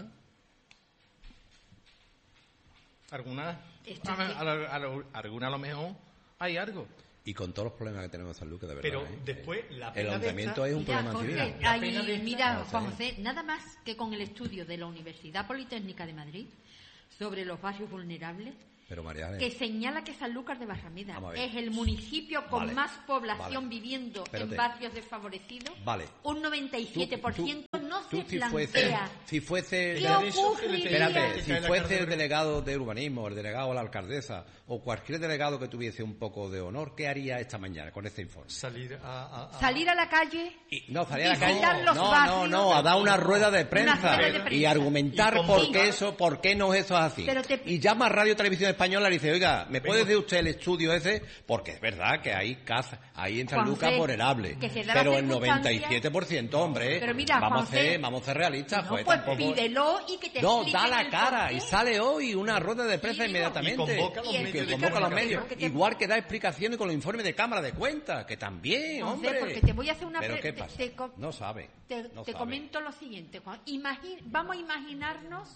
Algunas. Algunas a lo mejor hay algo. Y con todos los problemas que tenemos en San Lucas, de verdad. Pero ¿eh? después, la el ayuntamiento es un mira, problema Jorge, civil. Ahí, mira, Juan José, nada más que con el estudio de la Universidad Politécnica de Madrid sobre los barrios vulnerables, Pero María, que señala que Sanlúcar de Barrameda es el municipio con vale, más población vale. viviendo Espérate. en barrios desfavorecidos, vale. un noventa y siete por ciento tú, tú, no tú, se si plantea fuese, si fuese ¿qué ocurriría? Espérate, si fuese el delegado de urbanismo, el delegado de la alcaldesa o cualquier delegado que tuviese un poco de honor, ¿qué haría esta mañana con este informe? Salir a, a, a... Salir a la calle, y, no, salir a la calle, los no, barrios, no, no, a dar una rueda de prensa, rueda de prensa. y argumentar Y por qué eso, por qué no eso es así. Te... Y llama a Radio Televisión Española y dice, oiga, ¿me puede decir usted el estudio ese? Porque es verdad que hay casa, hay en San Juan Lucas José, vulnerable, pero el noventa y siete por ciento, hombre, pero mira, vamos, Juan a ser, José, vamos a ser realistas. No, pues, pues tampoco... pídelo y que te No, expliquen da la el cara porqué. y sale hoy una rueda de prensa Sí, inmediatamente. Y convoca a los Y medios. Que de convoca a los medios. Porque te- Igual que da explicaciones con los informes de Cámara de Cuentas, que también, No sé, hombre. porque te voy a hacer una ¿Pero pre- qué te- pasa? te co- No sabe. Te, no te sabe. comento lo siguiente, Juan. Imagi- vamos a imaginarnos,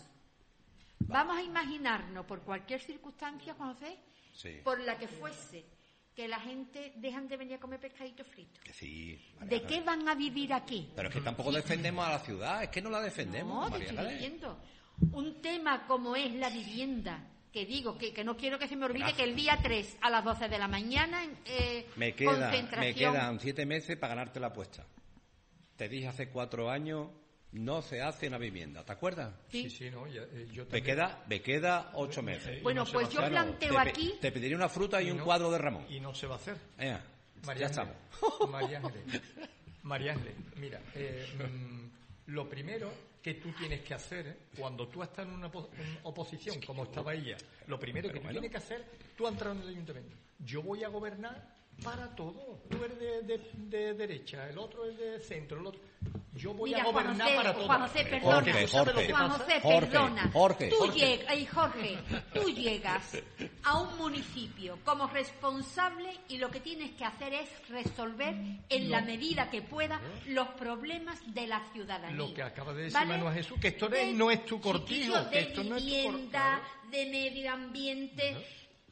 vamos a imaginarnos por cualquier circunstancia, Juan José, Sí. por la que fuese, que la gente dejan de venir a comer pescadito frito. Que sí. María ¿De Ángeles. qué van a vivir aquí? Pero es que tampoco defendemos a la ciudad, es que no la defendemos, No, te María estoy Ángeles. diciendo. Un tema como es la vivienda, que digo, que, que no quiero que se me olvide Gracias. que el día tres a las doce de la mañana, eh, Me, queda, me concentración. quedan siete meses para ganarte la apuesta. Te dije hace cuatro años, no se hace una vivienda, ¿te acuerdas? Sí. Sí, sí, no, ya, eh, yo Me también. queda, me queda ocho meses. Bueno, no se pues va a yo hacer. planteo te, pe- aquí... te pediría una fruta y, Y un no- cuadro de Ramón. Y no se va a hacer. Venga, María ya Ángeles, estamos. María Ángeles, María Ángeles, mira, eh, mm, lo primero que tú tienes que hacer, ¿eh? cuando tú estás en una opo- en oposición, como estaba ella, lo primero que tú bueno. tienes que hacer, tú has entrado en el ayuntamiento. Yo voy a gobernar para todo. Tú eres de, de- de derecha, el otro es de centro, el otro... Yo voy Mira, a Juan gobernar José, para todo. Juan José, Jorge, perdona. Jorge, ¿Tú sabes lo que Juan pasa? José, Jorge, perdona. Jorge. Tú Jorge. llegas, ay, Jorge, tú llegas a un municipio como responsable y lo que tienes que hacer es resolver en la medida que pueda los problemas de la ciudadanía. Lo que acaba de decir ¿Vale? Manuel Jesús, que esto no De- es, no es tu cortijo, chiquillo, que de esto no es tu vivienda, cortijo. de medio ambiente,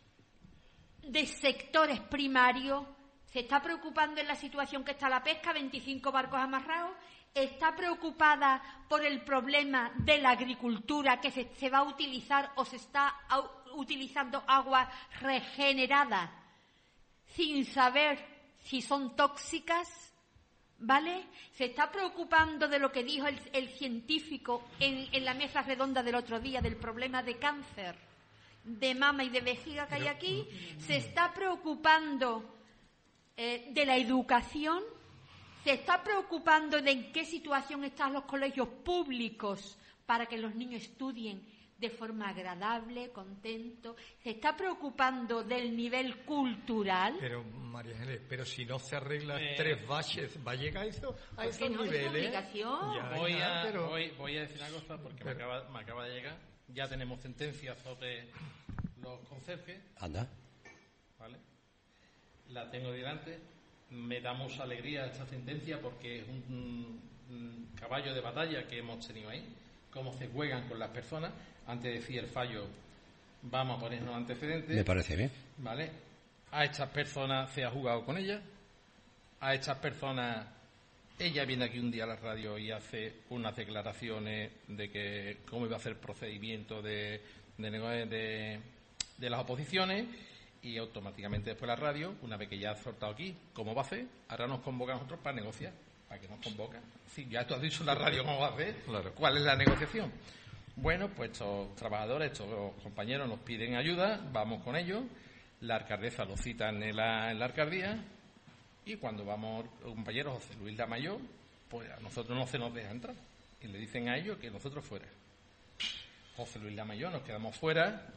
de sectores primarios. Se está preocupando en la situación que está la pesca, veinticinco barcos amarrados. Está preocupada por el problema de la agricultura, que se, se va a utilizar o se está au- utilizando agua regenerada sin saber si son tóxicas, ¿vale? Se está preocupando de lo que dijo el, el científico en, en la mesa redonda del otro día, del problema de cáncer de mama y de vejiga que hay aquí. Se está preocupando eh, de la educación. Se está preocupando de en qué situación están los colegios públicos para que los niños estudien de forma agradable, contento. Se está preocupando del nivel cultural. Pero, María Ángeles, pero si no se arregla Eh, tres baches, ¿va a llegar a, eso, a Porque esos no es niveles? obligación. Ya, Voy ya, a, pero- voy, voy a decir una cosa porque me, Pero- acaba, me acaba de llegar. Ya tenemos sentencias sobre los conserjes, Anda. ¿vale? La tengo delante. Me da mucha alegría esta sentencia porque es un, un caballo de batalla que hemos tenido ahí. Cómo se juegan con las personas. Antes de decir el fallo, vamos a ponernos antecedentes. Me parece bien. ¿Vale? A estas personas se ha jugado con ellas. A estas personas, ella viene aquí un día a la radio y hace unas declaraciones de que cómo iba a hacer el procedimiento de, de, nego- de, de las oposiciones, y automáticamente después la radio, una vez que ya ha soltado aquí cómo va a hacer, ahora nos convoca a nosotros para negociar. ¿Para qué nos convoca? Sí, ya tú has dicho en la radio cómo va a hacer. Claro. ¿Cuál es la negociación? Bueno, pues estos trabajadores, estos compañeros nos piden ayuda, vamos con ellos, la alcaldesa lo cita en la, en la alcaldía, y cuando vamos, el compañero José Luis Lamayor, pues a nosotros no se nos deja entrar, y le dicen a ellos que nosotros fuera. José Luis Lamayor, nos quedamos fuera,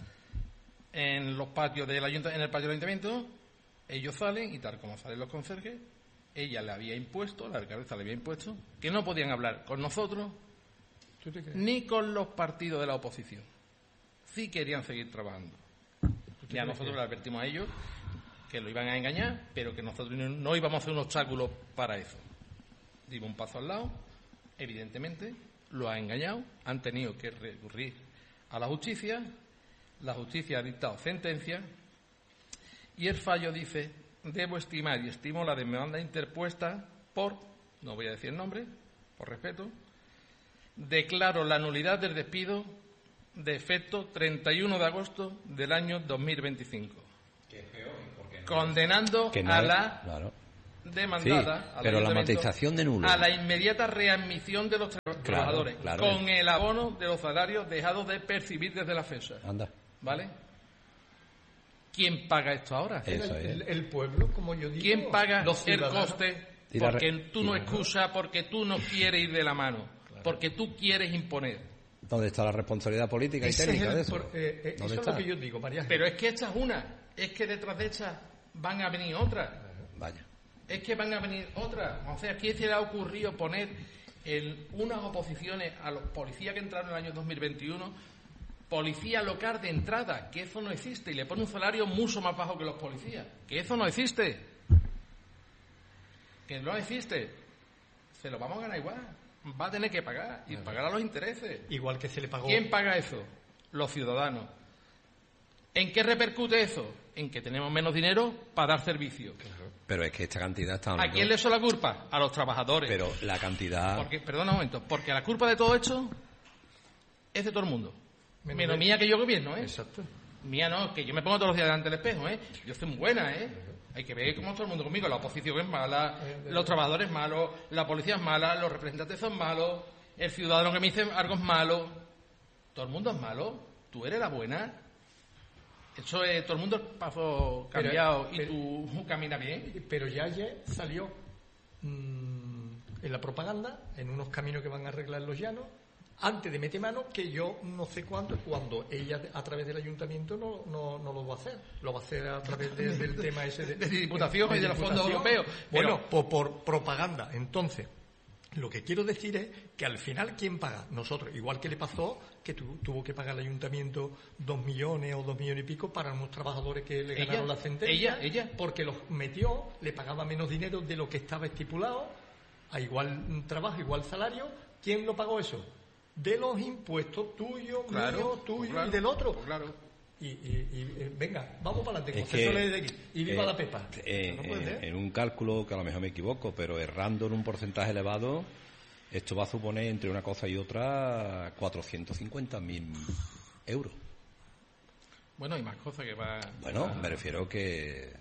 en los patios del ayuntamiento, en el patio del ayuntamiento, ellos salen, y tal como salen los conserjes, ella le había impuesto, la alcaldesa le había impuesto, que no podían hablar con nosotros, ¿Tú te crees? ni con los partidos de la oposición. Sí querían seguir trabajando. Ya nosotros le advertimos a ellos que lo iban a engañar, pero que nosotros no íbamos a hacer un obstáculo para eso. Dimos un paso al lado, evidentemente, lo han engañado, han tenido que recurrir a la justicia, la justicia ha dictado sentencia y el fallo dice: debo estimar y estimo la demanda interpuesta por, no voy a decir el nombre, por respeto, declaro la nulidad del despido de efecto treinta y uno de agosto del año dos mil veinticinco. Que es peor, porque no condenando que no a es, la claro. demandada, sí, pero la matización de nulo, a la inmediata readmisión de los trabajadores, claro, claro. con el abono de los salarios dejados de percibir desde la fecha. Anda. ¿Vale? ¿Quién paga esto ahora? Eso es. el, el pueblo, como yo digo. ¿Quién paga el coste? Porque tú no excusas, porque tú no quieres ir de la mano, claro. porque tú quieres imponer. ¿Dónde está la responsabilidad política y técnica el, de eso? Por, eh, eh, eso está? Es lo que yo digo, María. Pero es que esta es una, es que detrás de esta van a venir otras. Vaya. Es que van a venir otras. O sea, ¿quién se le ha ocurrido poner en unas oposiciones a los policías que entraron en el año dos mil veintiuno, policía local de entrada, que eso no existe, y le pone un salario mucho más bajo que los policías? Que eso no existe. Que no existe. Se lo vamos a ganar igual. Va a tener que pagar y pagar a los intereses. Igual que se le pagó. ¿Quién paga eso? Los ciudadanos. ¿En qué repercute eso? En que tenemos menos dinero para dar servicio. Claro. Pero es que esta cantidad está... ¿A quién le echa la culpa? A los trabajadores. Pero la cantidad... Porque, perdona un momento, porque la culpa de todo esto es de todo el mundo. Menos, menos mía que yo gobierno, ¿eh? Exacto. Mía no, que yo me pongo todos los días delante del espejo, ¿eh? Yo estoy muy buena, ¿eh? Hay que ver cómo todo el mundo conmigo. La oposición es mala, los trabajadores malos, la policía es mala, los representantes son malos, el ciudadano que me dice algo es malo. Todo el mundo es malo. Tú eres la buena. Eso es, todo el mundo es paso cambiado pero, y pero, tú caminas bien. Pero ya ayer salió mmm, en la propaganda, en unos caminos que van a arreglar los llanos, antes de meter mano, que yo no sé cuándo, cuando ella a través del ayuntamiento no, no, no lo va a hacer, lo va a hacer a través de, del tema ese de, de diputación de, de y de los fondos europeos. Bueno, por, por propaganda. Entonces, lo que quiero decir es que al final, ¿quién paga? Nosotros, igual que le pasó que tu, tuvo que pagar el ayuntamiento dos millones o dos millones y pico para unos trabajadores que le ganaron ella, la sentencia, ella, ella. porque los metió, le pagaba menos dinero de lo que estaba estipulado, a igual trabajo, igual salario. ¿Quién lo pagó eso? De los impuestos tuyos, claro, míos, tuyo claro, y del otro. Claro. Y, y, y venga, vamos para adelante, es que, de aquí. Y viva eh, la Pepa. Eh, ¿No eh, en un cálculo que a lo mejor me equivoco, pero errando en un porcentaje elevado, esto va a suponer entre una cosa y otra cuatrocientos cincuenta mil euros. Bueno, hay más cosas que va. Bueno, va... me refiero que.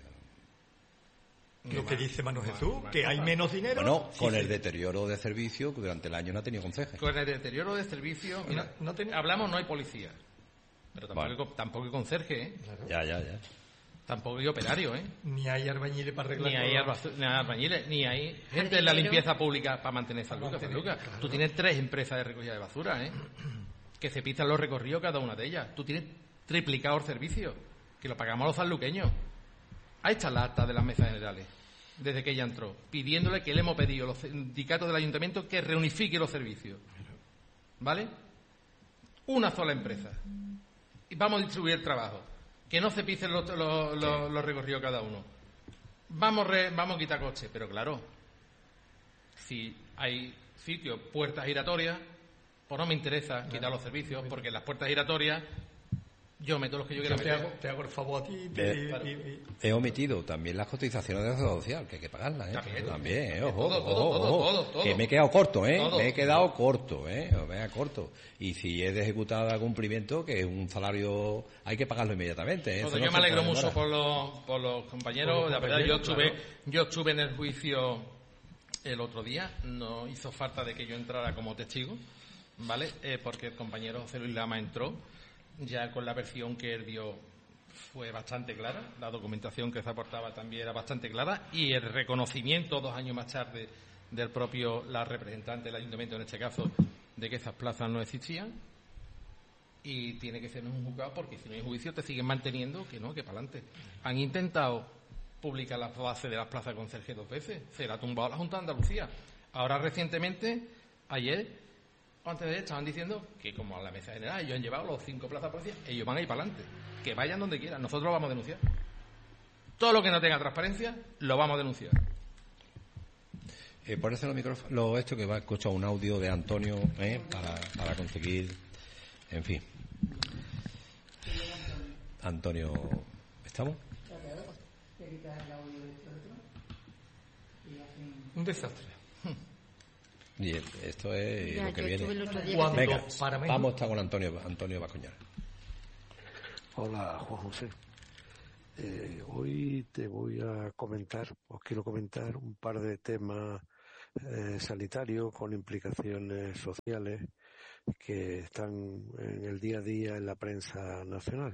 Lo que dice Manu Jesús, que hay menos dinero. Bueno, con el deterioro de servicio que durante el año no ha tenido conceje. Con el deterioro de servicio, mira, no, no ten... hablamos, no hay policía, pero tampoco, bueno. hay, tampoco hay conserje, ¿eh? Claro. Ya, ya, ya. Tampoco hay operario, ¿eh? Ni hay albañiles para arreglar. Ni hay, arba... ni hay albañiles, ni hay gente en la limpieza pública para mantener San Lucas. San Lucas. Claro. Tú tienes tres empresas de recogida de basura, ¿eh? Que se pisan los recorridos cada una de ellas. Tú tienes triplicado el servicio, que lo pagamos los sanluqueños. Ahí está la acta de las mesas generales, desde que ella entró, pidiéndole que le hemos pedido los sindicatos del ayuntamiento que reunifique los servicios. ¿Vale? Una sola empresa. Y vamos a distribuir el trabajo. Que no se pisen los, los, los, los recorridos cada uno. Vamos, re, vamos a quitar coches. Pero claro, si hay sitios, puertas giratorias, pues no me interesa quitar los servicios, porque en las puertas giratorias yo meto los que yo quiera te meter. Hago, te hago el favor a ti. Te, y, y, y... He omitido también las cotizaciones de seguridad social, que hay que pagarlas, ¿eh? También, también ¿eh? Ojo, todo, ojo, todo, ojo, todo, todo, todo. Que me he quedado corto, ¿eh? Todo. Me he quedado corto, ¿eh? Me he quedado corto. Y si es de ejecutada a cumplimiento, que es un salario, hay que pagarlo inmediatamente, ¿eh? Todo, yo no me alegro mucho por los, por los compañeros. Por los la verdad, yo estuve, claro. yo estuve en el juicio el otro día. No hizo falta de que yo entrara como testigo, ¿vale? Eh, porque el compañero José Luis Lama entró. Ya con la versión que él dio fue bastante clara, la documentación que se aportaba también era bastante clara y el reconocimiento dos años más tarde del propio, la representante del ayuntamiento en este caso, de que esas plazas no existían y tiene que ser en un juzgado porque si no hay juicio te siguen manteniendo que no, que para adelante. Han intentado publicar las bases de las plazas de conserje dos veces, se la ha tumbado la Junta de Andalucía. Ahora recientemente, ayer, antes de ayer estaban diciendo que como a la mesa general ellos han llevado los cinco plazas por policía, ellos van a ir para adelante, que vayan donde quieran, nosotros lo vamos a denunciar. Todo lo que no tenga transparencia lo vamos a denunciar. Eh, ponerse los micrófonos, lo esto que va a escuchar un audio de Antonio eh, para, para conseguir, en fin. Antonio, ¿estamos? Un desastre. Y esto es ya, lo que viene. Venga, para mí... vamos a estar con Antonio, Antonio Bascuñán. Hola, Juan José. Eh, hoy te voy a comentar, os quiero comentar un par de temas eh, sanitarios con implicaciones sociales que están en el día a día en la prensa nacional.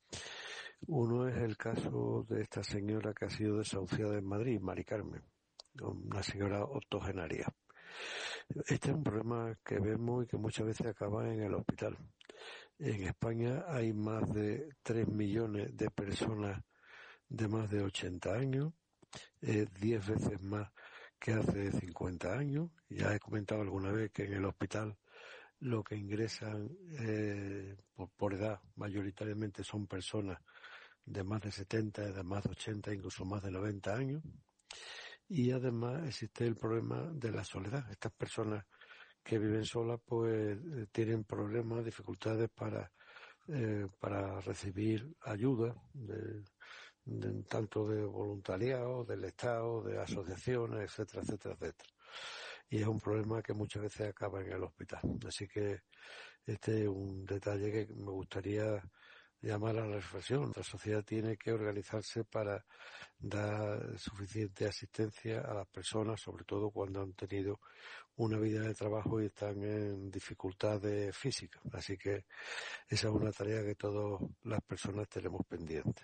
Uno es el caso de esta señora que ha sido desahuciada en Madrid, Mari Carmen, una señora octogenaria. Este es un problema que vemos y que muchas veces acaba en el hospital. En España hay más de tres millones de personas de más de ochenta años, eh, diez veces más que hace cincuenta años. Ya he comentado alguna vez que en el hospital lo que ingresan eh, por, por edad mayoritariamente son personas de más de setenta, de más de ochenta, incluso más de noventa años. Y además existe el problema de la soledad. Estas personas que viven solas pues tienen problemas, dificultades para eh, para recibir ayuda de, de, tanto de voluntariado, del Estado, de asociaciones, etcétera, etcétera, etcétera. Y es un problema que muchas veces acaba en el hospital. Así que este es un detalle que me gustaría llamar a la reflexión. Nuestra sociedad tiene que organizarse para dar suficiente asistencia a las personas, sobre todo cuando han tenido una vida de trabajo y están en dificultades físicas. Así que esa es una tarea que todas las personas tenemos pendiente.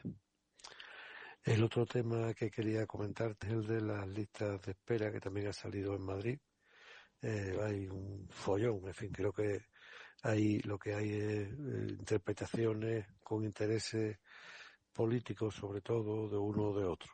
El otro tema que quería comentarte es el de las listas de espera, que también ha salido en Madrid. Eh, hay un follón, en fin, creo que ahí lo que hay es eh, interpretaciones con intereses políticos, sobre todo, de uno o de otro.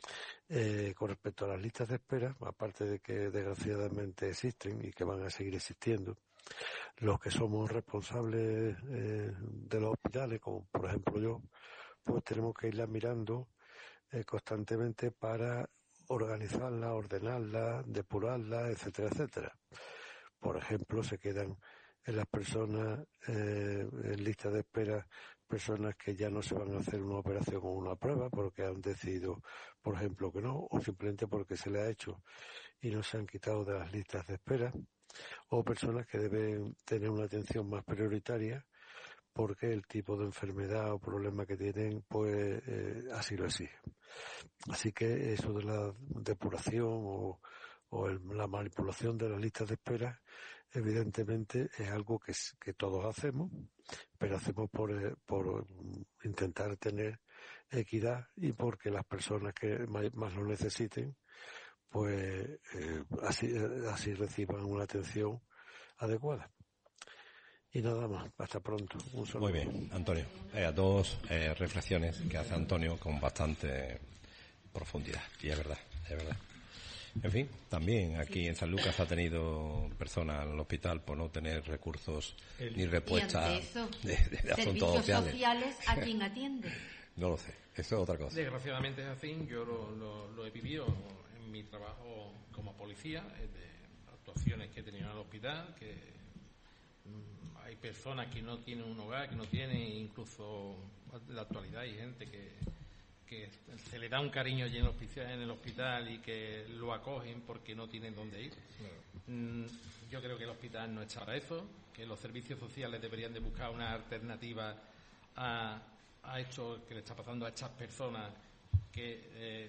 Eh, con respecto a las listas de espera, aparte de que desgraciadamente existen y que van a seguir existiendo, los que somos responsables eh, de los hospitales, como por ejemplo yo, pues tenemos que irlas mirando eh, constantemente para organizarla, ordenarla, depurarla, etcétera, etcétera. Por ejemplo, se quedan en las personas eh, en lista de espera personas que ya no se van a hacer una operación o una prueba porque han decidido, por ejemplo, que no, o simplemente porque se le ha hecho y no se han quitado de las listas de espera, o personas que deben tener una atención más prioritaria porque el tipo de enfermedad o problema que tienen, pues eh, así lo exige. Así que eso de la depuración o, o el, la manipulación de las listas de espera, evidentemente es algo que, que todos hacemos, pero hacemos por, por intentar tener equidad y porque las personas que más, más lo necesiten, pues eh, así, así reciban una atención adecuada. Y nada más, hasta pronto. Un saludo. Muy bien, Antonio. Eh, dos eh, reflexiones que hace Antonio con bastante profundidad. Y es verdad, es verdad. En fin, también aquí en San Lucas ha tenido personas en el hospital por no tener recursos el... ni respuestas de, de, de asuntos sociales. sociales. ¿A quién atiende? No lo sé, eso es otra cosa. Desgraciadamente es así, yo lo, lo, lo he vivido en mi trabajo como policía, de actuaciones que he tenido en el hospital, que mmm, hay personas que no tienen un hogar, que no tienen, incluso en la actualidad hay gente que que se le da un cariño allí en el hospital, en el hospital y que lo acogen porque no tienen dónde ir. Claro. Yo creo que el hospital no está para eso, que los servicios sociales deberían de buscar una alternativa a, a esto que le está pasando a estas personas que eh,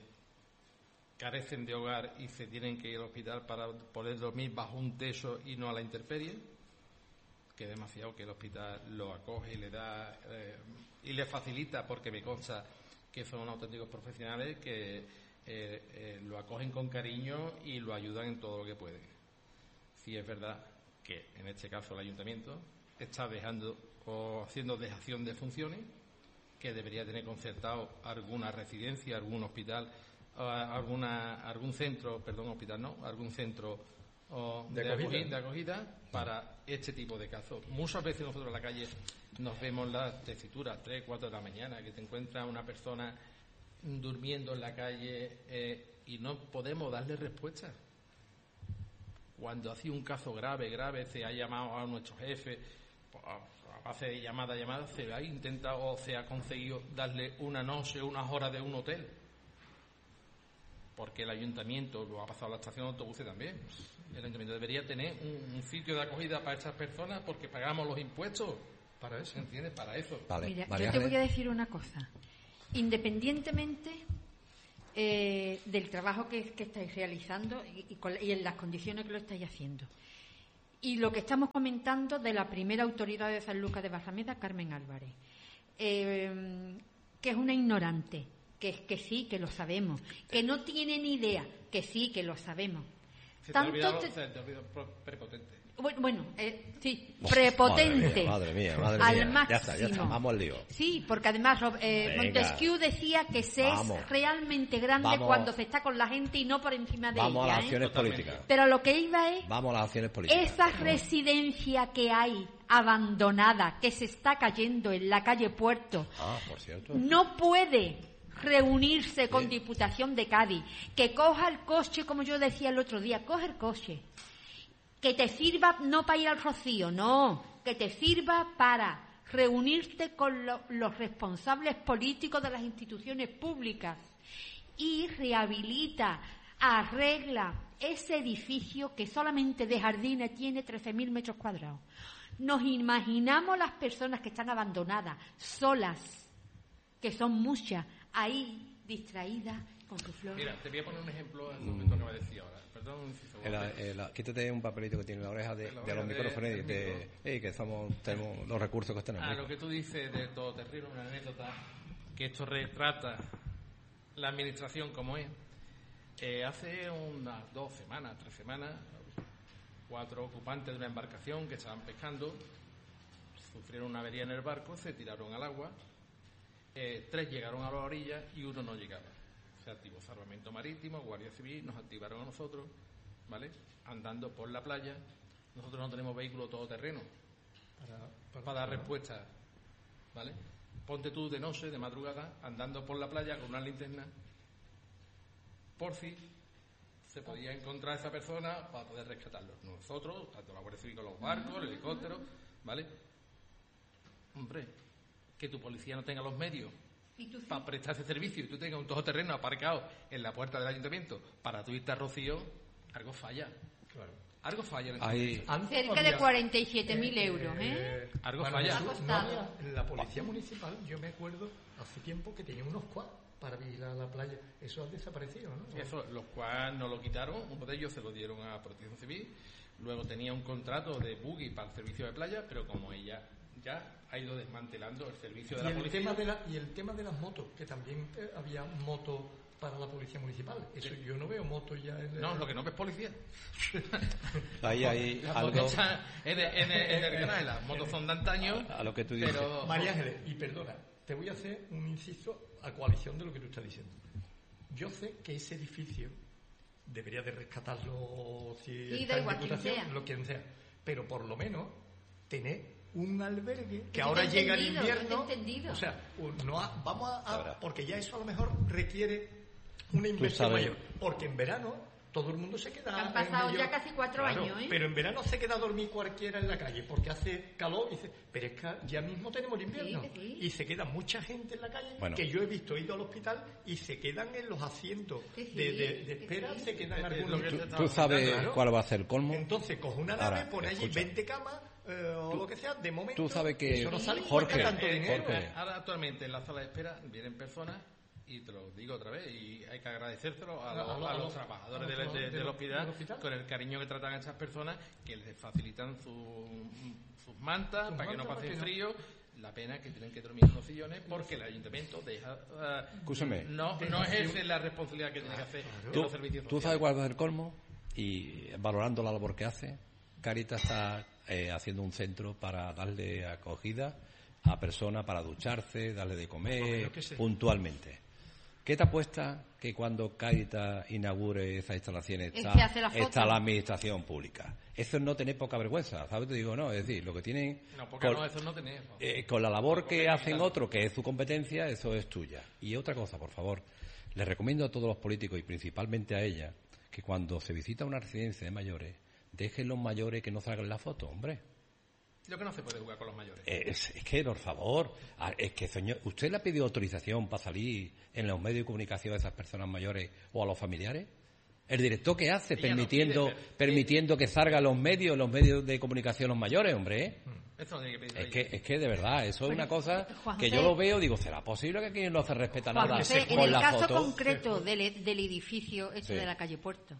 carecen de hogar y se tienen que ir al hospital para poder dormir bajo un techo y no a la intemperie, que es demasiado que el hospital lo acoge y le da eh, y le facilita, porque me consta que son auténticos profesionales que eh, eh, lo acogen con cariño y lo ayudan en todo lo que pueden. Sí es verdad que en este caso el ayuntamiento está dejando o haciendo dejación de funciones, que debería tener concertado alguna residencia, algún hospital, alguna algún centro, perdón, hospital no, algún centro o de, de, acogida. Acogida, de acogida para este tipo de casos. Muchas veces nosotros en la calle nos vemos las tesituras, tres, cuatro de la mañana, que te encuentras una persona durmiendo en la calle eh, y no podemos darle respuesta. Cuando ha sido un caso grave, grave, se ha llamado a nuestro jefe, a base de llamada, llamada, se ha intentado o se ha conseguido darle una noche, unas horas de un hotel. Porque el ayuntamiento, lo ha pasado a la estación de autobuses también, el ayuntamiento debería tener un, un sitio de acogida para estas personas porque pagamos los impuestos. Para eso, ¿entiendes? Para eso. Vale. Mira, yo te voy a decir una cosa. Independientemente eh, del trabajo que, que estáis realizando y, y, con, y en las condiciones que lo estáis haciendo, y lo que estamos comentando de la primera autoridad de San Lucas de Barrameda, Carmen Álvarez, eh, que es una ignorante, que es que sí, que lo sabemos, que no tiene ni idea, que sí, que lo sabemos. Se te ha olvidado, te... se te ha olvidado prepotente. Bueno, eh, sí, prepotente. Madre mía, madre mía. Al Madre mía. máximo. Ya está, ya está, vamos al lío. Sí, porque además eh, Montesquieu decía que se vamos. es realmente grande vamos. cuando se está con la gente y no por encima de vamos ella. Vamos a las acciones ¿eh? políticas. Pero lo que iba es... Vamos a las acciones políticas. Esa residencia que hay abandonada, que se está cayendo en la calle Puerto, ah, por cierto. no puede reunirse con Bien. Diputación de Cádiz, que coja el coche, como yo decía el otro día, coge el coche, que te sirva no para ir al Rocío, no, que te sirva para reunirte con lo, los responsables políticos de las instituciones públicas y rehabilita, arregla ese edificio que solamente de jardines tiene trece mil metros cuadrados. Nos imaginamos las personas que están abandonadas, solas, que son muchas, ahí distraídas con su flor. Mira, te voy a poner un ejemplo en el momento que me decía ahora. Perdón, si el, el, quítate un papelito que tiene en la oreja de, la de los micrófonos de, de, de que somos, tenemos los recursos que tenemos. Ah, lo que tú dices de todo terrible, una anécdota que esto retrata la administración como es. Eh, hace unas dos semanas, tres semanas, cuatro ocupantes de una embarcación que estaban pescando sufrieron una avería en el barco, se tiraron al agua, eh, tres llegaron a la orilla y uno no llegaba. Se activó Salvamento Marítimo, Guardia Civil, nos activaron a nosotros, ¿vale? Andando por la playa. Nosotros no tenemos vehículo todoterreno para, para, para dar respuesta, ¿vale? Ponte tú de noche, de madrugada, andando por la playa con una linterna, por si se podía encontrar esa persona para poder rescatarlo. Nosotros, tanto la Guardia Civil con los barcos, el helicóptero, ¿vale? Hombre, que tu policía no tenga los medios para prestar ese servicio y tú tengas un todoterreno aparcado en la puerta del ayuntamiento para tú irte a Rocío, algo falla. Claro. Algo falla. Hay... Cerca de cuarenta y siete mil euros, ¿eh? Algo bueno, falla. No, la, la policía municipal, yo me acuerdo hace tiempo que tenía unos quads para vigilar la playa. Eso ha desaparecido, ¿no? Eso, los quads no lo quitaron, uno de ellos se lo dieron a Protección Civil, luego tenía un contrato de buggy para el servicio de playa, pero como ella ya ha ido desmantelando el servicio de y la el policía. Tema de la, y el tema de las motos, que también eh, había motos para la policía municipal. Eso sí. Yo no veo motos ya en el... No, lo que no ves policía. Ahí hay las algo... motos en el, en, el, en el canal, las motos son de antaño. A, a lo que tú dices. Pero... María Ángeles, y perdona, te voy a hacer un inciso a coalición de lo que tú estás diciendo. Yo sé que ese edificio debería de rescatarlo si sí, está da en igual, diputación, quien sea. lo quien sea. Pero por lo menos tener un albergue que yo ahora llega el invierno, o sea, no ha, vamos a, a porque ya eso a lo mejor requiere una inversión mayor, porque en verano todo el mundo se queda. Han pasado medio, ya casi cuatro claro, años, ¿eh? Pero en verano se queda a dormir cualquiera en la calle porque hace calor y dice, pero es que ya mismo tenemos el invierno sí, sí. y se queda mucha gente en la calle bueno. que yo he visto, he ido al hospital y se quedan en los asientos sí, sí, de, de, de espera, sí. se quedan es algunos. ¿Tú, tú sabes claro. cuál va a ser el colmo? Entonces coge una nave, Ahora, pone allí escucha. veinte camas eh, o tú, lo que sea, de momento. Tú sabes que eso no sale Jorge, tanto dinero. Jorge. Ahora actualmente en la sala de espera vienen personas, y te lo digo otra vez, y hay que agradecérselo a, los, a los, a los trabajadores del, de, del, hospital, del hospital con el cariño que tratan a estas personas, que les facilitan su, sus mantas para que no pasen frío. La pena que tienen que dormir en los sillones porque el ayuntamiento deja. Uh, Escúchame. No, no ejerce la responsabilidad que tiene que hacer en ¿Tú, los servicios sociales. ¿Tú sabes cuál va a ser el colmo? Y valorando la labor que hace, Cáritas está eh, haciendo un centro para darle acogida a personas para ducharse, darle de comer puntualmente. ¿Qué te apuesta que cuando Cáritas inaugure esas instalaciones está, es que la, está la administración pública? Eso es no tener poca vergüenza, ¿sabes? Te digo, no, es decir, lo que tienen... No, porque con, no, eso no tenés. Eh, con la labor que hacen otros, que es su competencia, eso es tuya. Y otra cosa, por favor, les recomiendo a todos los políticos, y principalmente a ella, que cuando se visita una residencia de mayores, dejen los mayores que no salgan la foto, hombre. Lo que no se puede jugar con los mayores. Es, es que, por favor, es que, señor, ¿usted le ha pedido autorización para salir en los medios de comunicación a esas personas mayores o a los familiares? ¿El director qué hace? Ella permitiendo pide, pero, permitiendo eh, que salgan los medios, los medios de comunicación los mayores, hombre, ¿eh? Eso no tiene que pedir es, que, es que, de verdad, eso bueno, es una cosa Juan que José, yo lo veo, digo, ¿será posible que aquí no se respeta Juan nada José, con en el la caso foto? concreto del, del edificio hecho sí. de la calle Puerto,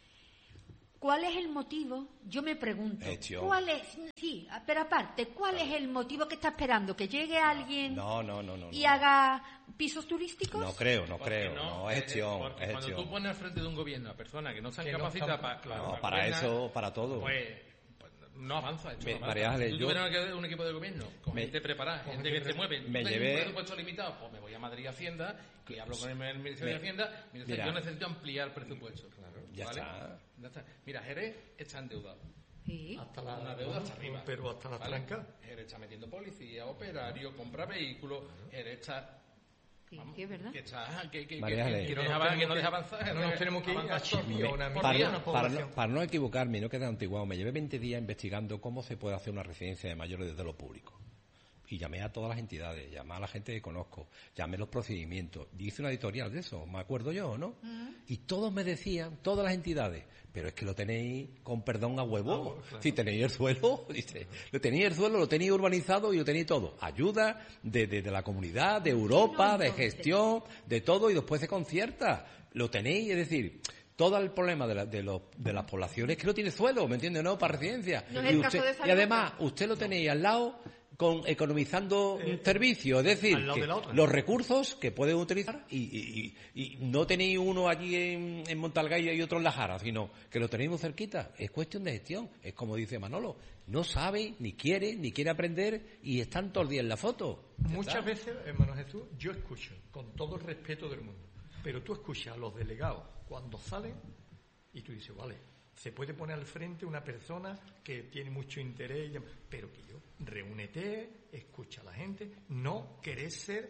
¿cuál es el motivo? Yo me pregunto, Hecho. ¿cuál es? Sí, pero aparte, ¿cuál claro. es el motivo que está esperando? ¿Que llegue alguien no, no, no, no, y no. haga pisos turísticos? No creo, no creo, no, no es gestión. Porque es cuando gestión. tú pones al frente de un gobierno a personas que no se han que capacitado no para... Claro, para, para eso, para todo. Pues, pues no avanza. Esto Me, no avanza. María Ángeles, si tú yo... tuvieras un equipo de gobierno con me, gente preparada, gente que se mueve, me tú llevé... un presupuesto limitado, pues me voy a Madrid Hacienda y hablo con el Ministerio me, de Hacienda y dice, yo necesito ampliar el presupuesto. Claro, ya, ¿vale? está. ya está. Mira, Jerez está endeudado. Sí. Hasta la, una deuda hasta arriba. Pero hasta la ¿vale? tranca. Jerez está metiendo policía, operario, compra vehículos. Jerez está... Sí, vamos, sí, es verdad. Que, está, que, que, María que, que, no, nos que no deja avanzar. No nos tenemos que ir a Chipio, una para, no, para, no, para no equivocarme y no quedar antiguado, me llevé veinte días investigando cómo se puede hacer una residencia de mayores desde lo público. Y llamé a todas las entidades, llamé a la gente que conozco, llamé los procedimientos, hice una editorial de eso, me acuerdo yo, ¿no? Uh-huh. Y todos me decían, todas las entidades, pero es que lo tenéis con perdón a huevo. Ah, claro. Si tenéis el suelo, dice, lo tenéis el suelo, lo tenéis urbanizado y lo tenéis todo. Ayuda de, de, de la comunidad, de Europa, de gestión, de todo, y después se concierta. Lo tenéis, es decir... Todo el problema de, la, de, los, de las poblaciones es que no tiene suelo, ¿me entiende? No, para residencia. No y, usted, y además, usted lo tenéis al lado con economizando eh, servicios, es decir, que los recursos que pueden utilizar y, y, y, y no tenéis uno aquí en, en Montalgaya y otro en La Jara, sino que lo tenéis muy cerquita. Es cuestión de gestión, es como dice Manolo, no sabe, ni quiere, ni quiere aprender y están todos el día en la foto. Muchas está. veces, hermano Jesús, yo escucho, con todo el respeto del mundo, pero tú escuchas a los delegados cuando salen y tú dices, vale, se puede poner al frente una persona que tiene mucho interés, pero que yo, reúnete, escucha a la gente, no querés ser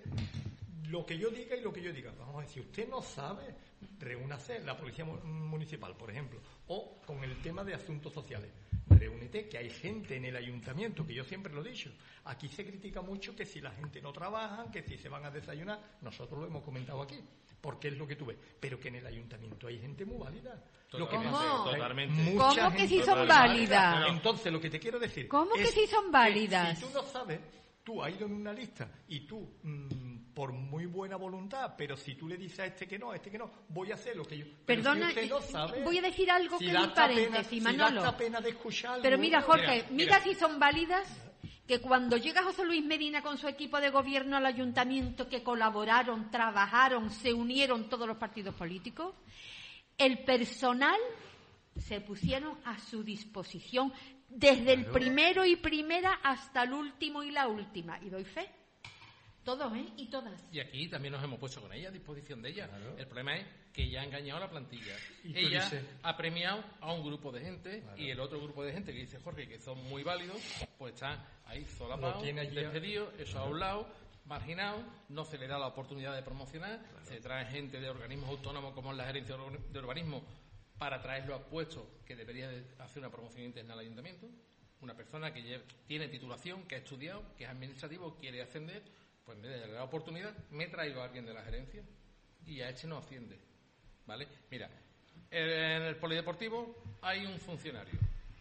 lo que yo diga y lo que yo diga. Vamos a decir, usted no sabe, reúnase la policía municipal, por ejemplo, o con el tema de asuntos sociales. Reúnete, que hay gente en el ayuntamiento, que yo siempre lo he dicho. Aquí se critica mucho que si la gente no trabaja, que si se van a desayunar, nosotros lo hemos comentado aquí. Porque es lo que tú ves, pero que en el ayuntamiento hay gente muy válida. Lo que ¿Cómo? Pasa, Totalmente. ¿Cómo que sí son válidas? Entonces, lo que te quiero decir... ¿Cómo que sí son válidas? Si tú no sabes, tú has ido en una lista y tú, mmm, por muy buena voluntad, pero si tú le dices a este que no, a este que no, voy a hacer lo que yo... Pero Perdona, si usted no sabe, voy a decir algo si que es un paréntesis, pena, Manolo. Si da pena de escuchar pero mira, Jorge, mira, mira, mira si son válidas... que cuando llega José Luis Medina con su equipo de gobierno al ayuntamiento, que colaboraron, trabajaron, se unieron todos los partidos políticos, el personal se pusieron a su disposición desde el primero y primera hasta el último y la última. Y doy fe. Todos, ¿eh? Y todas. Y aquí también nos hemos puesto con ella, a disposición de ella. Claro. El problema es que ella ha engañado a la plantilla. Ella dices... ha premiado a un grupo de gente, claro, y el otro grupo de gente que dice Jorge, que son muy válidos, pues están ahí solapados, despedidos, eso claro, a un lado, marginados, no se le da la oportunidad de promocionar, claro, se trae gente de organismos autónomos como es la gerencia de urbanismo para traerlo a puestos que debería de hacer una promoción interna al ayuntamiento. Una persona que lleve, tiene titulación, que ha estudiado, que es administrativo, quiere ascender. Pues en vez de darle la oportunidad, me he traído a alguien de la gerencia y a este no asciende. ¿Vale? Mira, en el polideportivo hay un funcionario.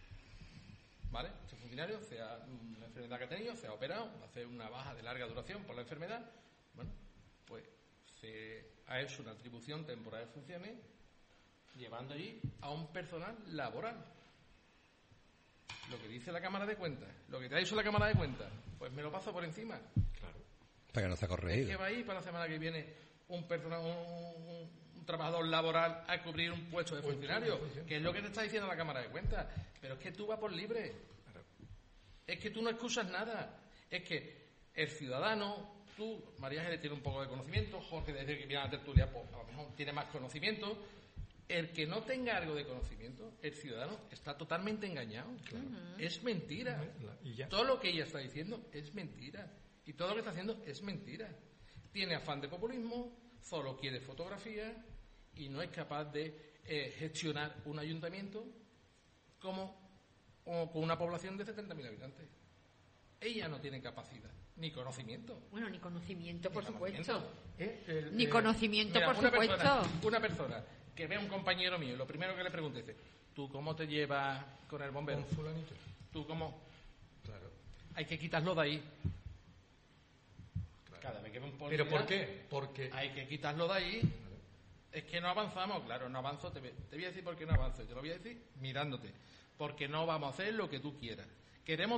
¿Vale? Este funcionario, sea una enfermedad que ha tenido, se ha operado, hace una baja de larga duración por la enfermedad. Bueno, pues se ha hecho una atribución temporal de funciones llevando allí a un personal laboral. Lo que dice la Cámara de Cuentas, lo que te ha dicho la Cámara de Cuentas, pues me lo paso por encima. Claro. Para que no se ha corregido. Es que va a ir para la semana que viene un, personal, un, un, un trabajador laboral a cubrir un puesto de funcionario, que es lo que te está diciendo la Cámara de Cuentas. Pero es que tú vas por libre. Es que tú no excusas nada. Es que el ciudadano tú, María Ángeles, tiene un poco de conocimiento, Jorge, desde que viene a la tertulia, pues, a lo mejor tiene más conocimiento. El que no tenga algo de conocimiento, el ciudadano, está totalmente engañado. Claro. Uh-huh. Es mentira. Y ya. Todo lo que ella está diciendo es mentira. Y todo lo que está haciendo es mentira. Tiene afán de populismo, solo quiere fotografía y no es capaz de eh, gestionar un ayuntamiento como, como con una población de setenta mil habitantes. Ella no tiene capacidad, ni conocimiento. Bueno, ni conocimiento, por ni supuesto. Conocimiento. Eh, el, ni eh, conocimiento, mira, por una supuesto. Persona, una persona que ve a un compañero mío, lo primero que le pregunte es, ¿tú cómo te llevas con el bombero? ¿Con fulanito? ¿Tú cómo? Claro. Hay que quitarlo de ahí. Claro. Cada vez que ve un policía, ¿pero por qué? Porque hay que quitarlo de ahí. Claro. Es que no avanzamos. Claro, no avanzo. Te, te voy a decir por qué no avanzo. Te lo voy a decir mirándote. Porque no vamos a hacer lo que tú quieras. Queremos